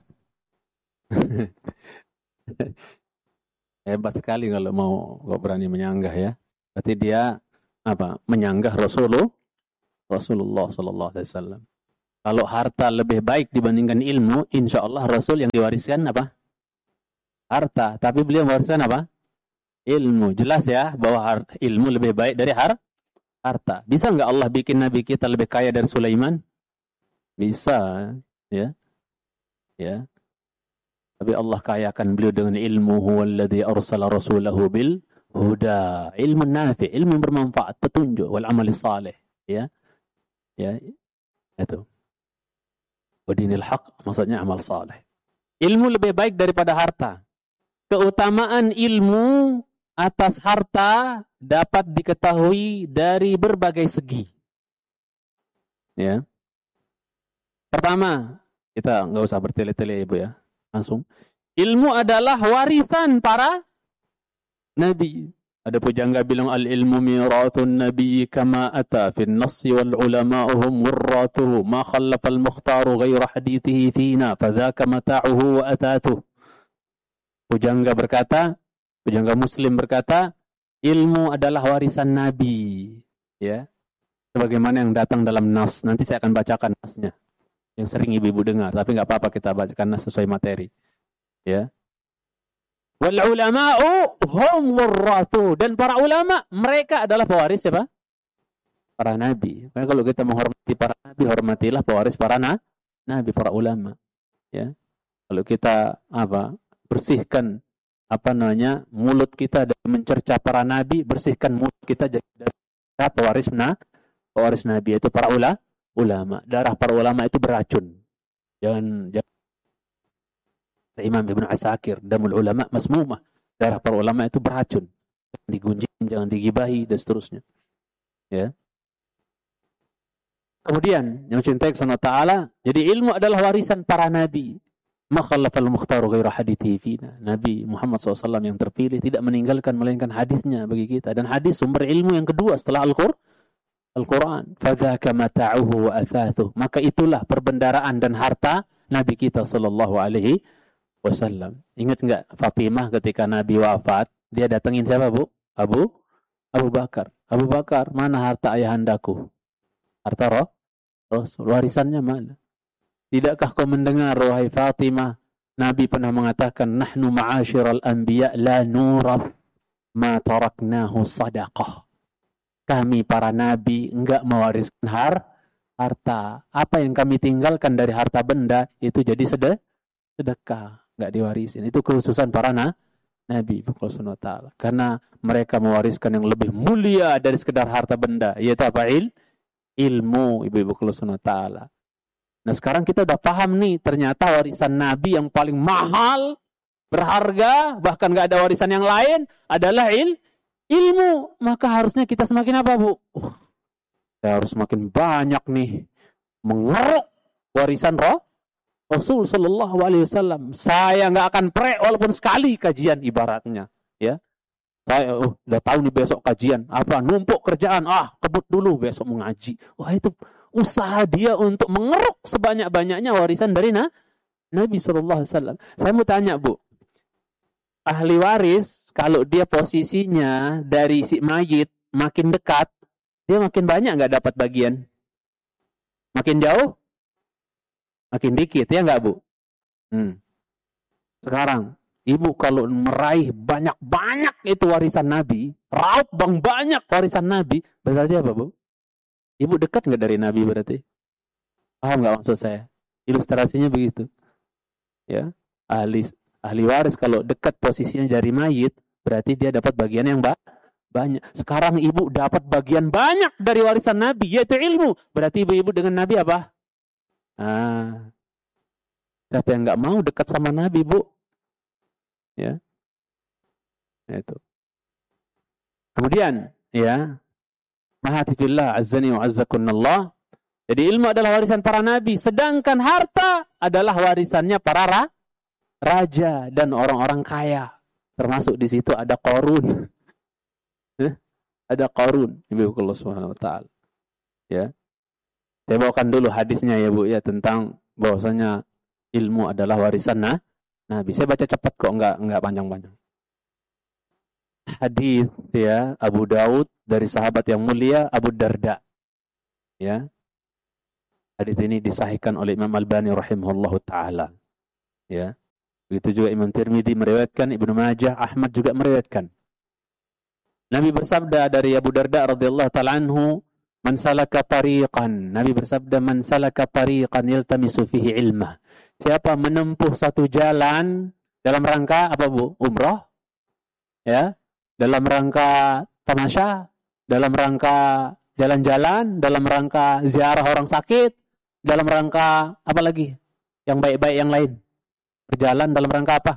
Hebat sekali kalau mau berani menyanggah ya. Berarti dia menyanggah Rasulullah sallallahu alaihi wasallam. Kalau harta lebih baik dibandingkan ilmu, insya Allah Rasul yang diwariskan apa? Harta. Tapi beliau mewariskan apa? Ilmu. Jelas ya bahwa ilmu lebih baik dari harta. Bisa nggak Allah bikin Nabi kita lebih kaya dari Sulaiman? Bisa. Ya. Ya. Tapi Allah kayakan beliau dengan ilmu. Huwallazi arsala rasulahu bil huda. Ilmu nafi, ilmu yang bermanfaat, petunjuk, wal amali salih. Ya. Ya. Itu. Wadinil haq, maksudnya amal salih. Ilmu lebih baik daripada harta. Keutamaan ilmu atas harta dapat diketahui dari berbagai segi. Ya. Pertama, kita nggak usah bertele-tele Ibu ya. Langsung. Ilmu adalah warisan para nabi. Ada pujangga bilang al-ilmu mirathun nabi kama ata fi an-nass wal ulama'uhum warratuhu ma khallafa al-mukhtaru ghayra hadithihi fina fadhaka mata'uhu wa atatuh. Pujangga berkata, pujangga muslim berkata, ilmu adalah warisan nabi, ya. Sebagaimana yang datang dalam nas. Nanti saya akan bacakan nasnya yang sering ibu-ibu dengar, tapi enggak apa-apa kita bacakan nas sesuai materi. Ya. Wal ulama'u hum warrathu, dan para ulama mereka adalah pewaris siapa? Para nabi. Karena kalau kita menghormati para nabi, hormatilah pewaris para nabi, para ulama. Ya. Kalau kita bersihkan mulut kita dari mencerca para nabi, bersihkan mulut kita dari pewaris nabi, itu para ulama. Darah para ulama itu beracun. Jangan Imam Ibn Asakir, damul ulama masmumah. Darah para ulama itu beracun. Jangan digunjing, jangan digibahi, dan seterusnya. Ya. Kemudian, yang cintai kepada Ta'ala, jadi ilmu adalah warisan para nabi. Ma khallafal mukhtaru ghairu hadithi fina. Nabi Muhammad SAW yang terpilih tidak meninggalkan melainkan hadisnya bagi kita. Dan hadis sumber ilmu yang kedua setelah Al-Quran. Fadhaka mata'uhu wa athathuh. Maka itulah perbendaraan dan harta Nabi kita sallallahu alaihi wasallam. Ingat enggak Fatimah ketika Nabi wafat, dia datengin siapa, Bu? Abu Bakar. Abu Bakar, mana harta ayahandaku? Harta Rasul, warisannya mana? Tidakkah kau mendengar, wahai Fatimah, Nabi pernah mengatakan, nahnu ma'asyiral anbiya la nurath ma taraknahu sadaqah. Kami para nabi enggak mewariskan harta. Apa yang kami tinggalkan dari harta benda itu jadi sedekah, enggak diwarisin. Itu kekhususan para nabi Subhanahu wa taala. Karena mereka mewariskan yang lebih mulia dari sekedar harta benda, yaitu apa? Ilmu, ibu-ibu Subhanahu wa taala. Nah, sekarang kita udah paham nih, ternyata warisan nabi yang paling mahal, berharga, bahkan enggak ada warisan yang lain adalah ilmu. Maka harusnya kita semakin apa, Bu? Saya harus semakin banyak nih mengeruk warisan Rasul sallallahu alaihi wasallam. Saya enggak akan prek walaupun sekali kajian ibaratnya, ya. Saya udah tahu nih besok kajian, numpuk kerjaan, kebut dulu besok mengaji. Wah, itu usaha dia untuk mengeruk sebanyak-banyaknya warisan dari Nabi sallallahu alaihi wasallam. Saya mau tanya, Bu. Ahli waris kalau dia posisinya dari si mayit makin dekat, dia makin banyak enggak dapat bagian? Makin jauh? Makin dikit, ya enggak, Bu? Sekarang, ibu kalau meraih banyak-banyak itu warisan Nabi, raup banyak warisan Nabi, berarti apa, Bu? Ibu dekat enggak dari Nabi berarti? Paham enggak maksud saya? Ilustrasinya begitu. Ya, ahli waris kalau dekat posisinya dari mayit, berarti dia dapat bagian yang banyak. Sekarang ibu dapat bagian banyak dari warisan Nabi, yaitu ilmu. Berarti ibu-ibu dengan Nabi apa? Siapa yang enggak mau dekat sama Nabi, Bu? Ya. Itu. Kemudian, ya, mahatifillah azzani wa azzakunallah. Jadi ilmu adalah warisan para nabi, sedangkan harta adalah warisannya para raja dan orang-orang kaya. Termasuk di situ ada Qarun. Ada Qarun, Ibu Allah Subhanahu wa taala. Ya. Saya bawakan dulu hadisnya ya, Bu, ya, tentang bahwasanya ilmu adalah warisan Nabi. Saya baca cepat kok, enggak panjang-panjang. Hadis ya Abu Daud dari sahabat yang mulia Abu Darda. Ya. Hadis ini disahihkan oleh Imam Albani rahimahullahu taala. Ya. Begitu juga Imam Tirmidzi meriwayatkan, Ibnu Majah, Ahmad juga meriwayatkan. Nabi bersabda dari Abu Darda radhiyallahu taala anhu, "Man salaka tariqan." Nabi bersabda, "Man salaka tariqan yaltamisu fihi ilmah." Siapa menempuh satu jalan dalam rangka apa, Bu? Umrah? Ya. Dalam rangka tamasya, dalam rangka jalan-jalan, dalam rangka ziarah orang sakit, dalam rangka apa lagi? Yang baik-baik yang lain. Berjalan dalam rangka apa?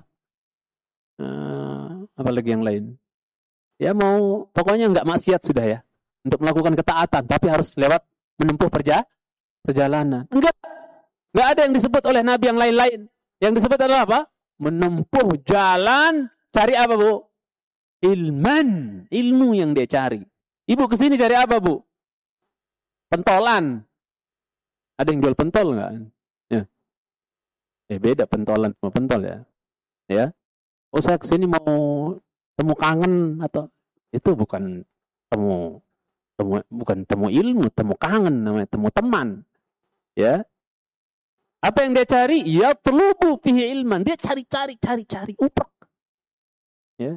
Apa lagi yang lain? Ya mau, pokoknya enggak maksiat sudah ya. Untuk melakukan ketaatan, tapi harus lewat menempuh perjalanan. Enggak ada yang disebut oleh Nabi yang lain-lain. Yang disebut adalah apa? Menempuh jalan, cari apa, Bu? Ilmu yang dia cari. Ibu kesini cari apa, Bu? Pentolan. Ada yang jual pentol enggak? Ya. Beda pentolan sama pentol ya. Ya. Oh, saya kesini mau temu kangen atau itu bukan bukan temu ilmu, temu kangen namanya, temu teman. Ya. Apa yang dia cari? Ya tulubu fihi ilman. Dia cari upak. Ya.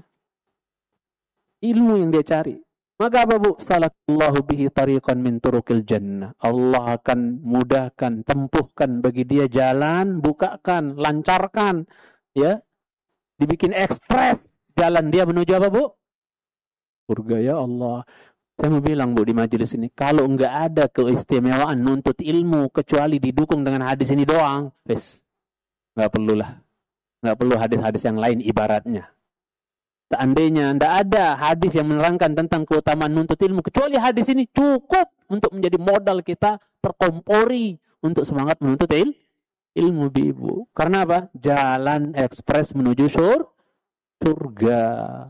Ilmu yang dia cari. Maka apa, Bu? Salakallahu bihi tariqan min turuqil jannah. Allah akan mudahkan, tempuhkan bagi dia jalan, bukakan, lancarkan, ya. Dibikin ekspres jalan dia menuju apa, Bu? Surga, ya Allah. Saya mau bilang, Bu, di majelis ini, kalau enggak ada keistimewaan nuntut ilmu kecuali didukung dengan hadis ini doang, wes, enggak perlu hadis-hadis yang lain ibaratnya. Seandainya tidak ada hadis yang menerangkan tentang keutamaan nuntut ilmu, kecuali hadis ini cukup untuk menjadi modal kita terkompori untuk semangat menuntut ilmu, Ibu. Karena apa? Jalan ekspres menuju surga.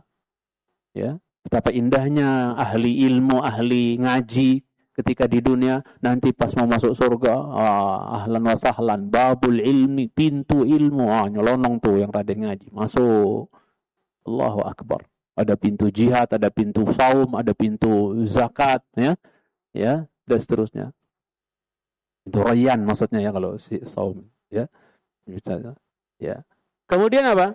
Ya, betapa indahnya ahli ilmu, ahli ngaji ketika di dunia, nanti pas mau masuk surga, ahlan wa sahlan, babul ilmi, pintu ilmu, nyelonong tuh yang rada ngaji, masuk. Allahu Akbar. Ada pintu jihad, ada pintu saum, ada pintu zakat, ya, dan seterusnya. Pintu rayyan maksudnya ya kalau si saum, ya. Ya. Kemudian apa?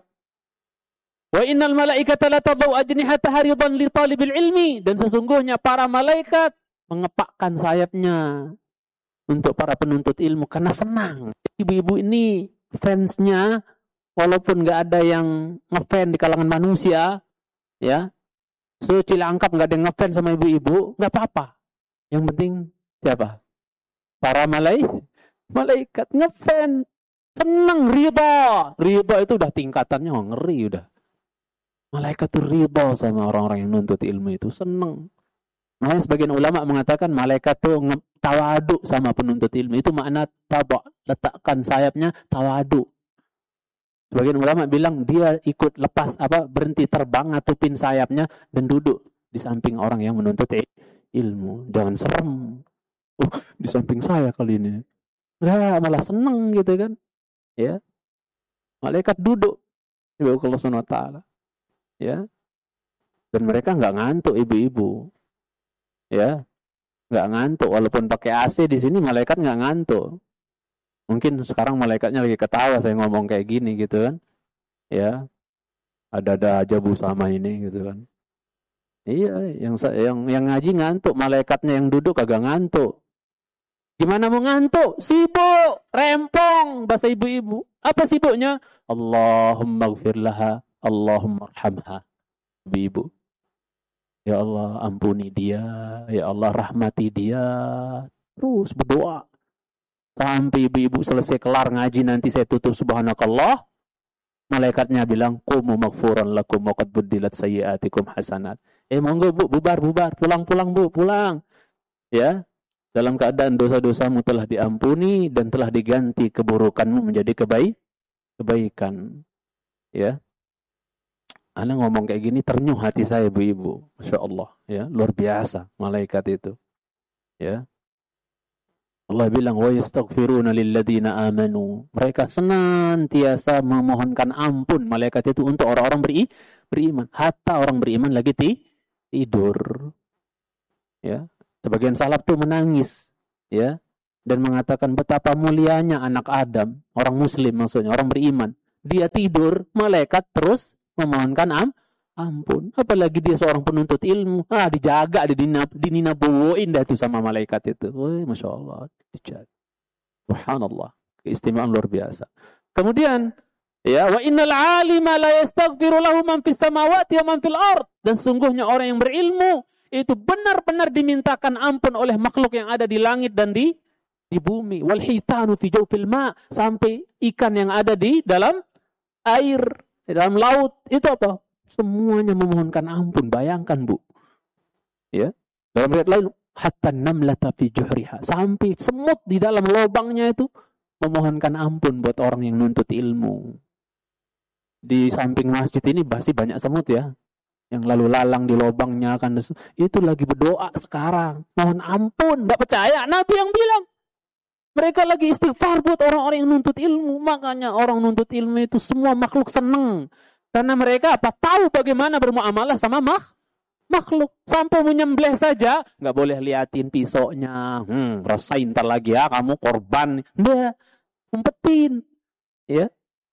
Wa innal malaikata la tadau ajnihataha ridan li talibil ilmi, dan sesungguhnya para malaikat mengepakkan sayapnya untuk para penuntut ilmu karena senang. Ibu-ibu ini fansnya, walaupun nggak ada yang ngefans di kalangan manusia, ya, Cilangkap nggak ada yang ngefans sama ibu-ibu, nggak apa-apa. Yang penting siapa? Para malaikat ngefans, senang, ridha itu udah tingkatannya ngeri udah. Malaikat tuh ridha sama orang-orang yang nuntut ilmu itu, senang. Makanya sebagian ulama mengatakan malaikat tuh tawadu sama penuntut ilmu, itu makna tabak, letakkan sayapnya tawadu. Sebagian ulama bilang dia ikut lepas berhenti terbang, ngatupin sayapnya dan duduk di samping orang yang menuntut ilmu. Jangan serem. Di samping saya kali ini. Malah seneng gitu kan. Ya. Malaikat duduk di bawah Allah Subhanahu wa taala. Ya. Dan mereka enggak ngantuk, ibu-ibu. Ya. Enggak ngantuk walaupun pakai AC di sini, malaikat enggak ngantuk. Mungkin sekarang malaikatnya lagi ketawa saya ngomong kayak gini gitu kan. Ya. Ada-ada aja Bu sama ini gitu kan. Iya, yang ngaji ngantuk, malaikatnya yang duduk agak ngantuk. Gimana mau ngantuk? Sibuk, rempong bahasa ibu-ibu. Apa sibuknya? Allahumma ighfir laha, Allahumma arhamha. Ibu-ibu. Ya Allah, ampuni dia, ya Allah rahmati dia. Terus berdoa. Sampai ibu-ibu selesai kelar ngaji, nanti saya tutup subhanakallah. Malaikatnya bilang, qumu maghfuran lakum wa qad buddilat sayyi'atikum hasanat. Monggo Bu, bubar, pulang Bu, pulang. Ya. Dalam keadaan dosa-dosamu telah diampuni dan telah diganti keburukanmu menjadi kebaikan. Ya. Ana ngomong kayak gini ternyuh hati saya, ibu-ibu. Masya Allah, ya, luar biasa malaikat itu. Ya. Allah bilang, wa yastaghfiruna lilladzina amanu. Mereka senantiasa memohonkan ampun malaikat itu untuk orang-orang beriman. Hatta orang beriman lagi tidur. Ya. Sebagian salaf tuh menangis, ya. dan mengatakan betapa mulianya anak Adam, orang muslim maksudnya, orang beriman. Dia tidur, malaikat terus memohonkan ampun. Apalagi dia seorang penuntut ilmu. Dijaga, dininabuin dah itu sama malaikat itu. Wih, Masya Allah. Dijaga. Subhanallah. Keistimewaan luar biasa. Kemudian, ya, wa innal alima la yastaghfiru lahu man fis samawati wa man fil ard. Dan sungguhnya orang yang berilmu itu benar-benar dimintakan ampun oleh makhluk yang ada di langit dan di bumi. Wal hitanu fi jawfil ma, sampai ikan yang ada di dalam air, di dalam laut, itu apa? Semuanya memohonkan ampun. Bayangkan, Bu. Ya. Dalam riwayat lain, hatta namlata fi juhriha, sampai semut di dalam lubangnya itu memohonkan ampun buat orang yang nuntut ilmu. Di samping masjid ini pasti banyak semut ya, yang lalu lalang di lubangnya kan, itu lagi berdoa sekarang, mohon ampun. Nggak percaya? Nabi yang bilang. Mereka lagi istighfar buat orang-orang yang nuntut ilmu. Makanya orang nuntut ilmu itu semua makhluk senang. Karena mereka tahu bagaimana bermuamalah sama makhluk. Sampai menyembelih saja, nggak boleh liatin pisaunya. Rasain ntar lagi ya, kamu korban. Nggak, umpetin. Ya,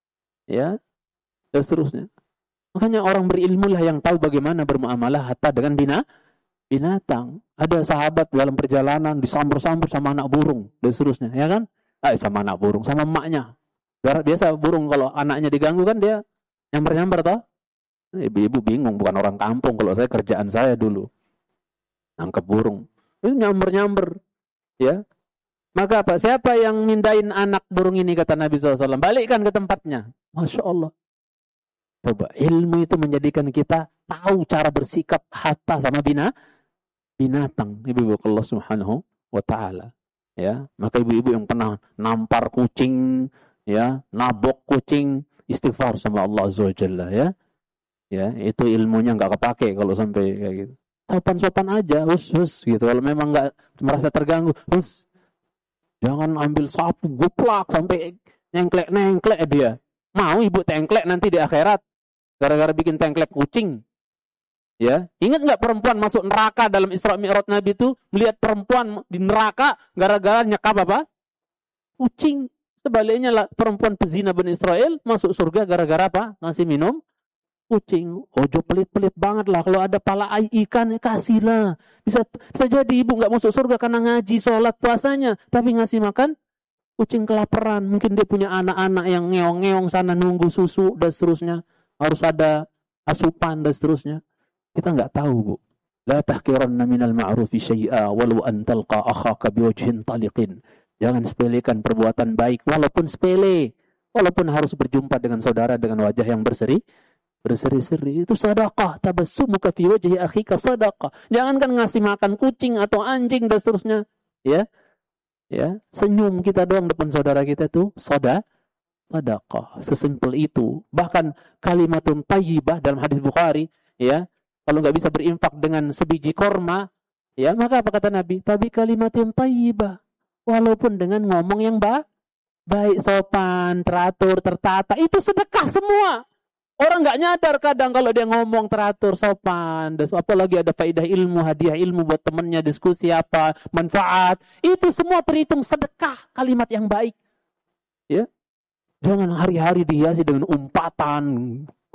dan seterusnya. Makanya orang berilmu lah yang tahu bagaimana bermuamalah hatta dengan binatang. Ada sahabat dalam perjalanan disambur-sambur sama anak burung dan seterusnya, ya kan? Sama anak burung, sama emaknya. Biasa burung kalau anaknya diganggu kan dia nyamber-nyamber toh. Ibu-ibu bingung, bukan orang kampung. Kalau saya, kerjaan saya dulu nangkep burung, itu nyamber-nyamber, ya. Maka apa? Siapa yang mindain anak burung ini, kata Nabi SAW, balikkan ke tempatnya. Masya Allah. Coba, ilmu itu menjadikan kita tahu cara bersikap hatta sama binatang. Ibu-ibu Allah Subhanahu wa ta'ala. Ya, maka ibu-ibu yang pernah nampar kucing, ya, nabok kucing, istighfar sama Allah Azza wa Jalla, ya. Ya, itu ilmunya enggak kepake kalau sampai kayak gitu. Sopan-sopan aja, hus gitu. Kalau memang enggak merasa terganggu, jangan ambil sapu guplak sampai nengklek dia. Mau ibu tengklek nanti di akhirat gara-gara bikin tengklek kucing. Ya, ingat nggak perempuan masuk neraka dalam Isra Mi'raj Nabi itu, melihat perempuan di neraka gara-gara nyekap apa? Kucing. Sebaliknya lah, perempuan pezina Bani Israel masuk surga gara-gara apa? Ngasih minum kucing. Ojo pelit-pelit banget lah. Kalau ada pala ikan, kasihlah. Bisa jadi ibu nggak masuk surga karena ngaji, sholat, puasanya, tapi ngasih makan kucing kelaparan. Mungkin dia punya anak-anak yang ngeong-ngeong sana nunggu susu dan seterusnya. Harus ada asupan dan seterusnya. Kita nggak tahu, Bu. La tahqiranna minal ma'rufi syai'a walau an talqa akhaka biwajhin taliqin. Jangan sepelekan perbuatan baik walaupun sepele. Walaupun harus berjumpa dengan saudara dengan wajah yang berseri-seri. Itu sedekah. Tabassumuka fi wajhi akhika sedekah. Jangankan ngasih makan kucing atau anjing dan seterusnya. Ya. Ya, senyum kita doang depan saudara kita itu sedekah. Sesimpel itu. Bahkan kalimatun thayyibah dalam hadis Bukhari, ya. Kalau nggak bisa berinfak dengan sebiji korma, ya, maka apa kata Nabi? Tapi kalimatin thayyibah. Walaupun dengan ngomong yang baik, sopan, teratur, tertata, itu sedekah semua. Orang nggak nyadar kadang kalau dia ngomong teratur, sopan, dan apalagi ada faedah ilmu, hadiah ilmu buat temennya, diskusi apa, manfaat, itu semua terhitung sedekah, kalimat yang baik. Ya, jangan hari-hari dihiasi dengan umpatan.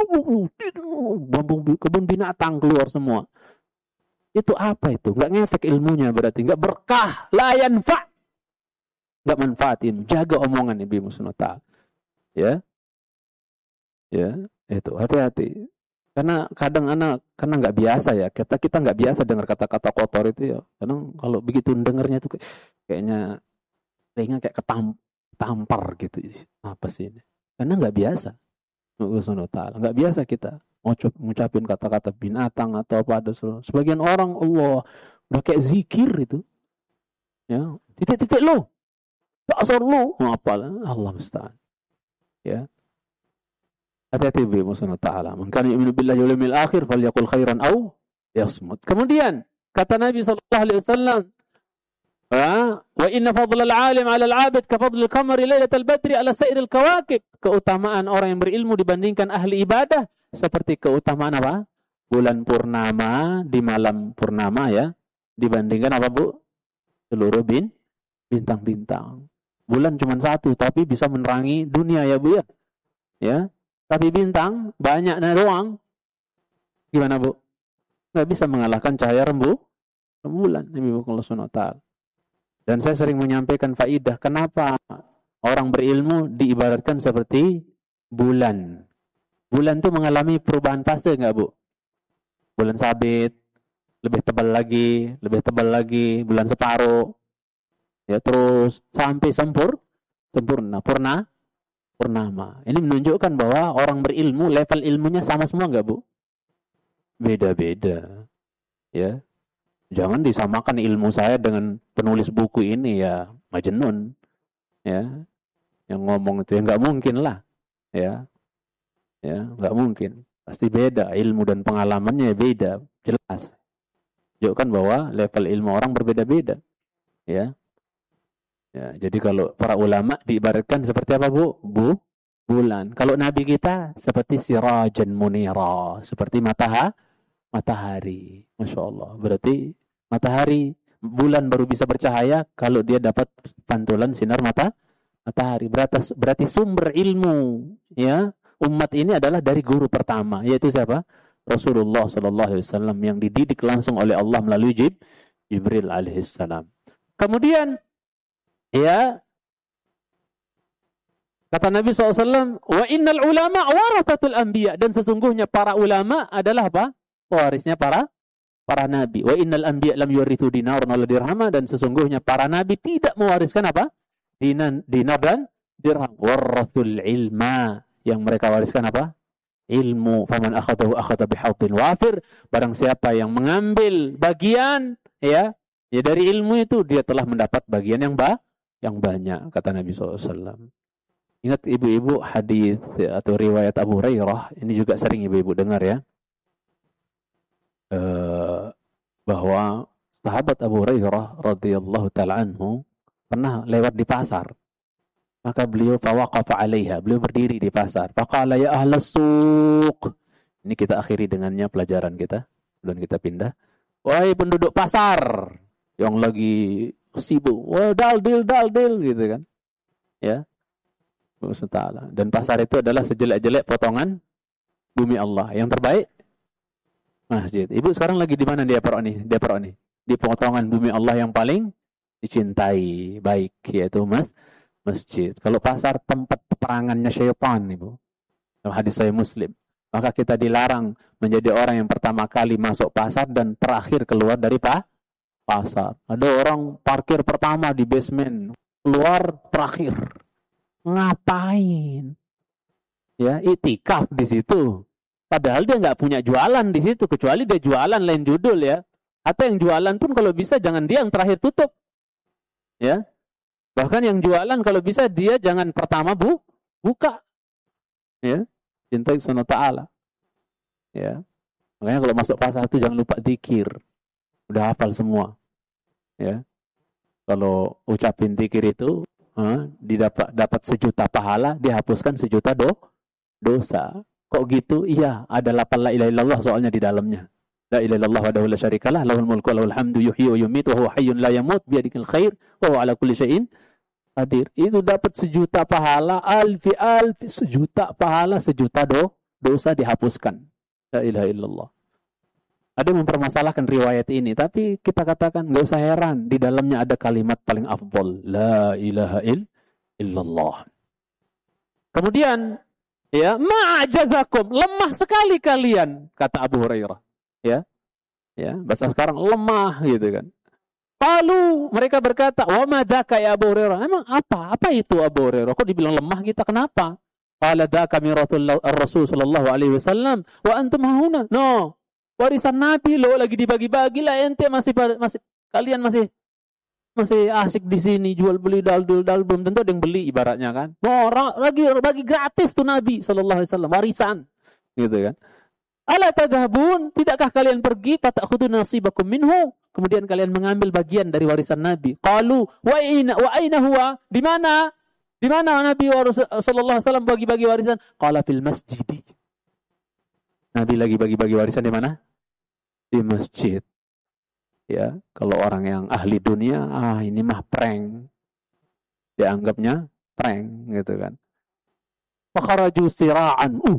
Kebun binatang keluar semua. Itu apa itu? Nggak ngefek ilmunya berarti. Nggak berkah. La yanfa'. Nggak manfaatin. Jaga omongan Ibu Musnota. Ya. Ya. Itu. Hati-hati. Karena kadang karena nggak biasa ya. Kita nggak biasa dengar kata-kata kotor itu ya. Kadang kalau begitu dengarnya itu kayaknya kayak ketampar gitu. Apa sih ini? Karena nggak biasa. Nggak biasa kita ngucapin kata-kata binatang atau apa ada. Sebagian orang Allah udah kayak zikir itu, ya, titik-titik lo, dasar lo, apalah, Allah musta'an. Ya, hati-hati bi musnah ta'ala. Man kana yu'minu billahi wal yawmil akhir falyaqul khairan aw yasmut. Kemudian kata Nabi sallallahu alaihi wasallam, wa inna fadlal alim 'ala al-'abid ka fadlil qamari lailatal badri 'ala sa'iril kawakib. Keutamaan orang yang berilmu dibandingkan ahli ibadah seperti keutamaan apa? Bulan purnama di malam purnama, ya, dibandingkan apa, Bu? Seluruh Bintang-bintang. Bulan cuma satu, tapi bisa menerangi dunia ya Bu ya. Ya. Tapi bintang banyak doang. Gimana Bu? Nggak bisa mengalahkan cahaya rembulan. Ibu Allah Subhanahu wa taala. Dan saya sering menyampaikan faidah kenapa orang berilmu diibaratkan seperti bulan. Bulan itu mengalami perubahan fase enggak, Bu? Bulan sabit, lebih tebal lagi, bulan separuh. Ya, terus sampai sempurna, purnama. Ini menunjukkan bahwa orang berilmu, level ilmunya sama semua enggak, Bu? Beda-beda. Ya. Jangan disamakan ilmu saya dengan penulis buku ini ya, Majnun. Ya. Yang ngomong itu ya enggak mungkin lah. Ya. Ya, enggak mungkin. Pasti beda, ilmu dan pengalamannya beda, jelas. Tunjukkan bahwa level ilmu orang berbeda-beda. Ya. Ya, jadi kalau para ulama diibaratkan seperti apa, Bu? Bulan. Kalau nabi kita seperti sirajan munira, seperti matahari. Masya Allah. Berarti matahari, bulan baru bisa bercahaya kalau dia dapat pantulan sinar matahari. Berarti sumber ilmu ya umat ini adalah dari guru pertama, yaitu siapa? Rasulullah sallallahu alaihi wasallam yang dididik langsung oleh Allah melalui Jibril alaihi salam. Kemudian ya kata Nabi SAW, wa innal ulama warathatul anbiya, dan sesungguhnya para ulama adalah apa? Pewarisnya para nabi. Wa innal anbiya lam yurithu dinaran wala dirhama, dan sesungguhnya para nabi tidak mewariskan apa? Dinar dan dirham. Warathul ilma, yang mereka wariskan apa? Ilmu. Faman akhadahu akhadha bihautin wafir, barang siapa yang mengambil bagian ya dari ilmu itu, dia telah mendapat bagian yang banyak, kata Nabi SAW. Ingat ibu-ibu hadis atau riwayat Abu Hurairah, ini juga sering ibu-ibu dengar ya, bahwa sahabat Abu Hurairah radhiyallahu taala anhu pernah lewat di pasar. Maka beliau fawaqafa 'alaiha, beliau berdiri di pasar. Faqala ya ahlas suq. Ini kita akhiri dengannya pelajaran kita, dan kita pindah. Wahai penduduk pasar yang lagi sibuk, wah dal dil gitu kan. Ya. Ta'ala. Dan pasar itu adalah sejelek-jelek potongan bumi Allah. Yang terbaik masjid. Ibu sekarang lagi di mana dia Depok nih? Di potongan bumi Allah yang paling dicintai, baik, yaitu masjid. Kalau pasar tempat peperangannya syaitan, Ibu. Dalam hadis Sahih Muslim. Maka kita dilarang menjadi orang yang pertama kali masuk pasar dan terakhir keluar dari pasar. Ada orang parkir pertama di basement, keluar terakhir. Ngapain? Ya, itikaf di situ. Padahal dia nggak punya jualan di situ, kecuali dia jualan lain judul ya. Atau yang jualan pun kalau bisa jangan dia yang terakhir tutup. Ya. Bahkan yang jualan kalau bisa dia jangan pertama buka. Ya. Cintai Subhanahu ta'ala. Ya. Makanya kalau masuk pasar itu jangan lupa zikir. Udah hafal semua. Ya. Kalau ucapin zikir itu dapat 1.000.000 pahala, dihapuskan 1.000.000 dosa. Kok gitu? Iya, ada 8 la ilaha illallah soalnya di dalamnya. La ilaha illallah wahdahu la syarikalah, lahul mulku wa lahul hamdu, yuhyi wa yumiitu wa huwa hayyun la yamut, biyadikal khair wa huwa ala kulli syai'in qadir. Itu dapat 1.000.000 pahala, alfi 1.000.000 pahala, 1.000.000 dosa dihapuskan. La ilaha illallah. Ada yang mempermasalahkan riwayat ini, tapi kita katakan enggak usah heran, di dalamnya ada kalimat paling afdal, la ilaha illallah. Kemudian ya, ma'ajazakum, lemah sekali kalian, kata Abu Hurairah. Ya. Ya, bahasa sekarang lemah gitu kan. Lalu mereka berkata, "Wa ma dzaka ya Abu Hurairah?" Emang apa? Apa itu Abu Hurairah? Kok dibilang lemah kita? Kenapa? Qala dzaka mirathul Rasul sallallahu alaihi wasallam wa antum hauna. No. Warisan Nabi lo lagi dibagi-bagi lah, ente masih kalian masih asik di sini jual beli dal belum tentu ada yang beli ibaratnya kan. Orang lagi bagi gratis tuh Nabi sallallahu alaihi wasallam warisan. Gitu kan. Ala tadhabun, tidakkah kalian pergi fatakhudhu nasibakum minhu, kemudian kalian mengambil bagian dari warisan Nabi. Qalu wa aina huwa? Di mana Nabi sallallahu alaihi wasallam bagi-bagi warisan? Qala fil masjid. Nabi lagi bagi-bagi warisan di mana? Di masjid. Ya, kalau orang yang ahli dunia, ini mah prank. dianggapnya prank gitu kan. Fakharaju sira'an,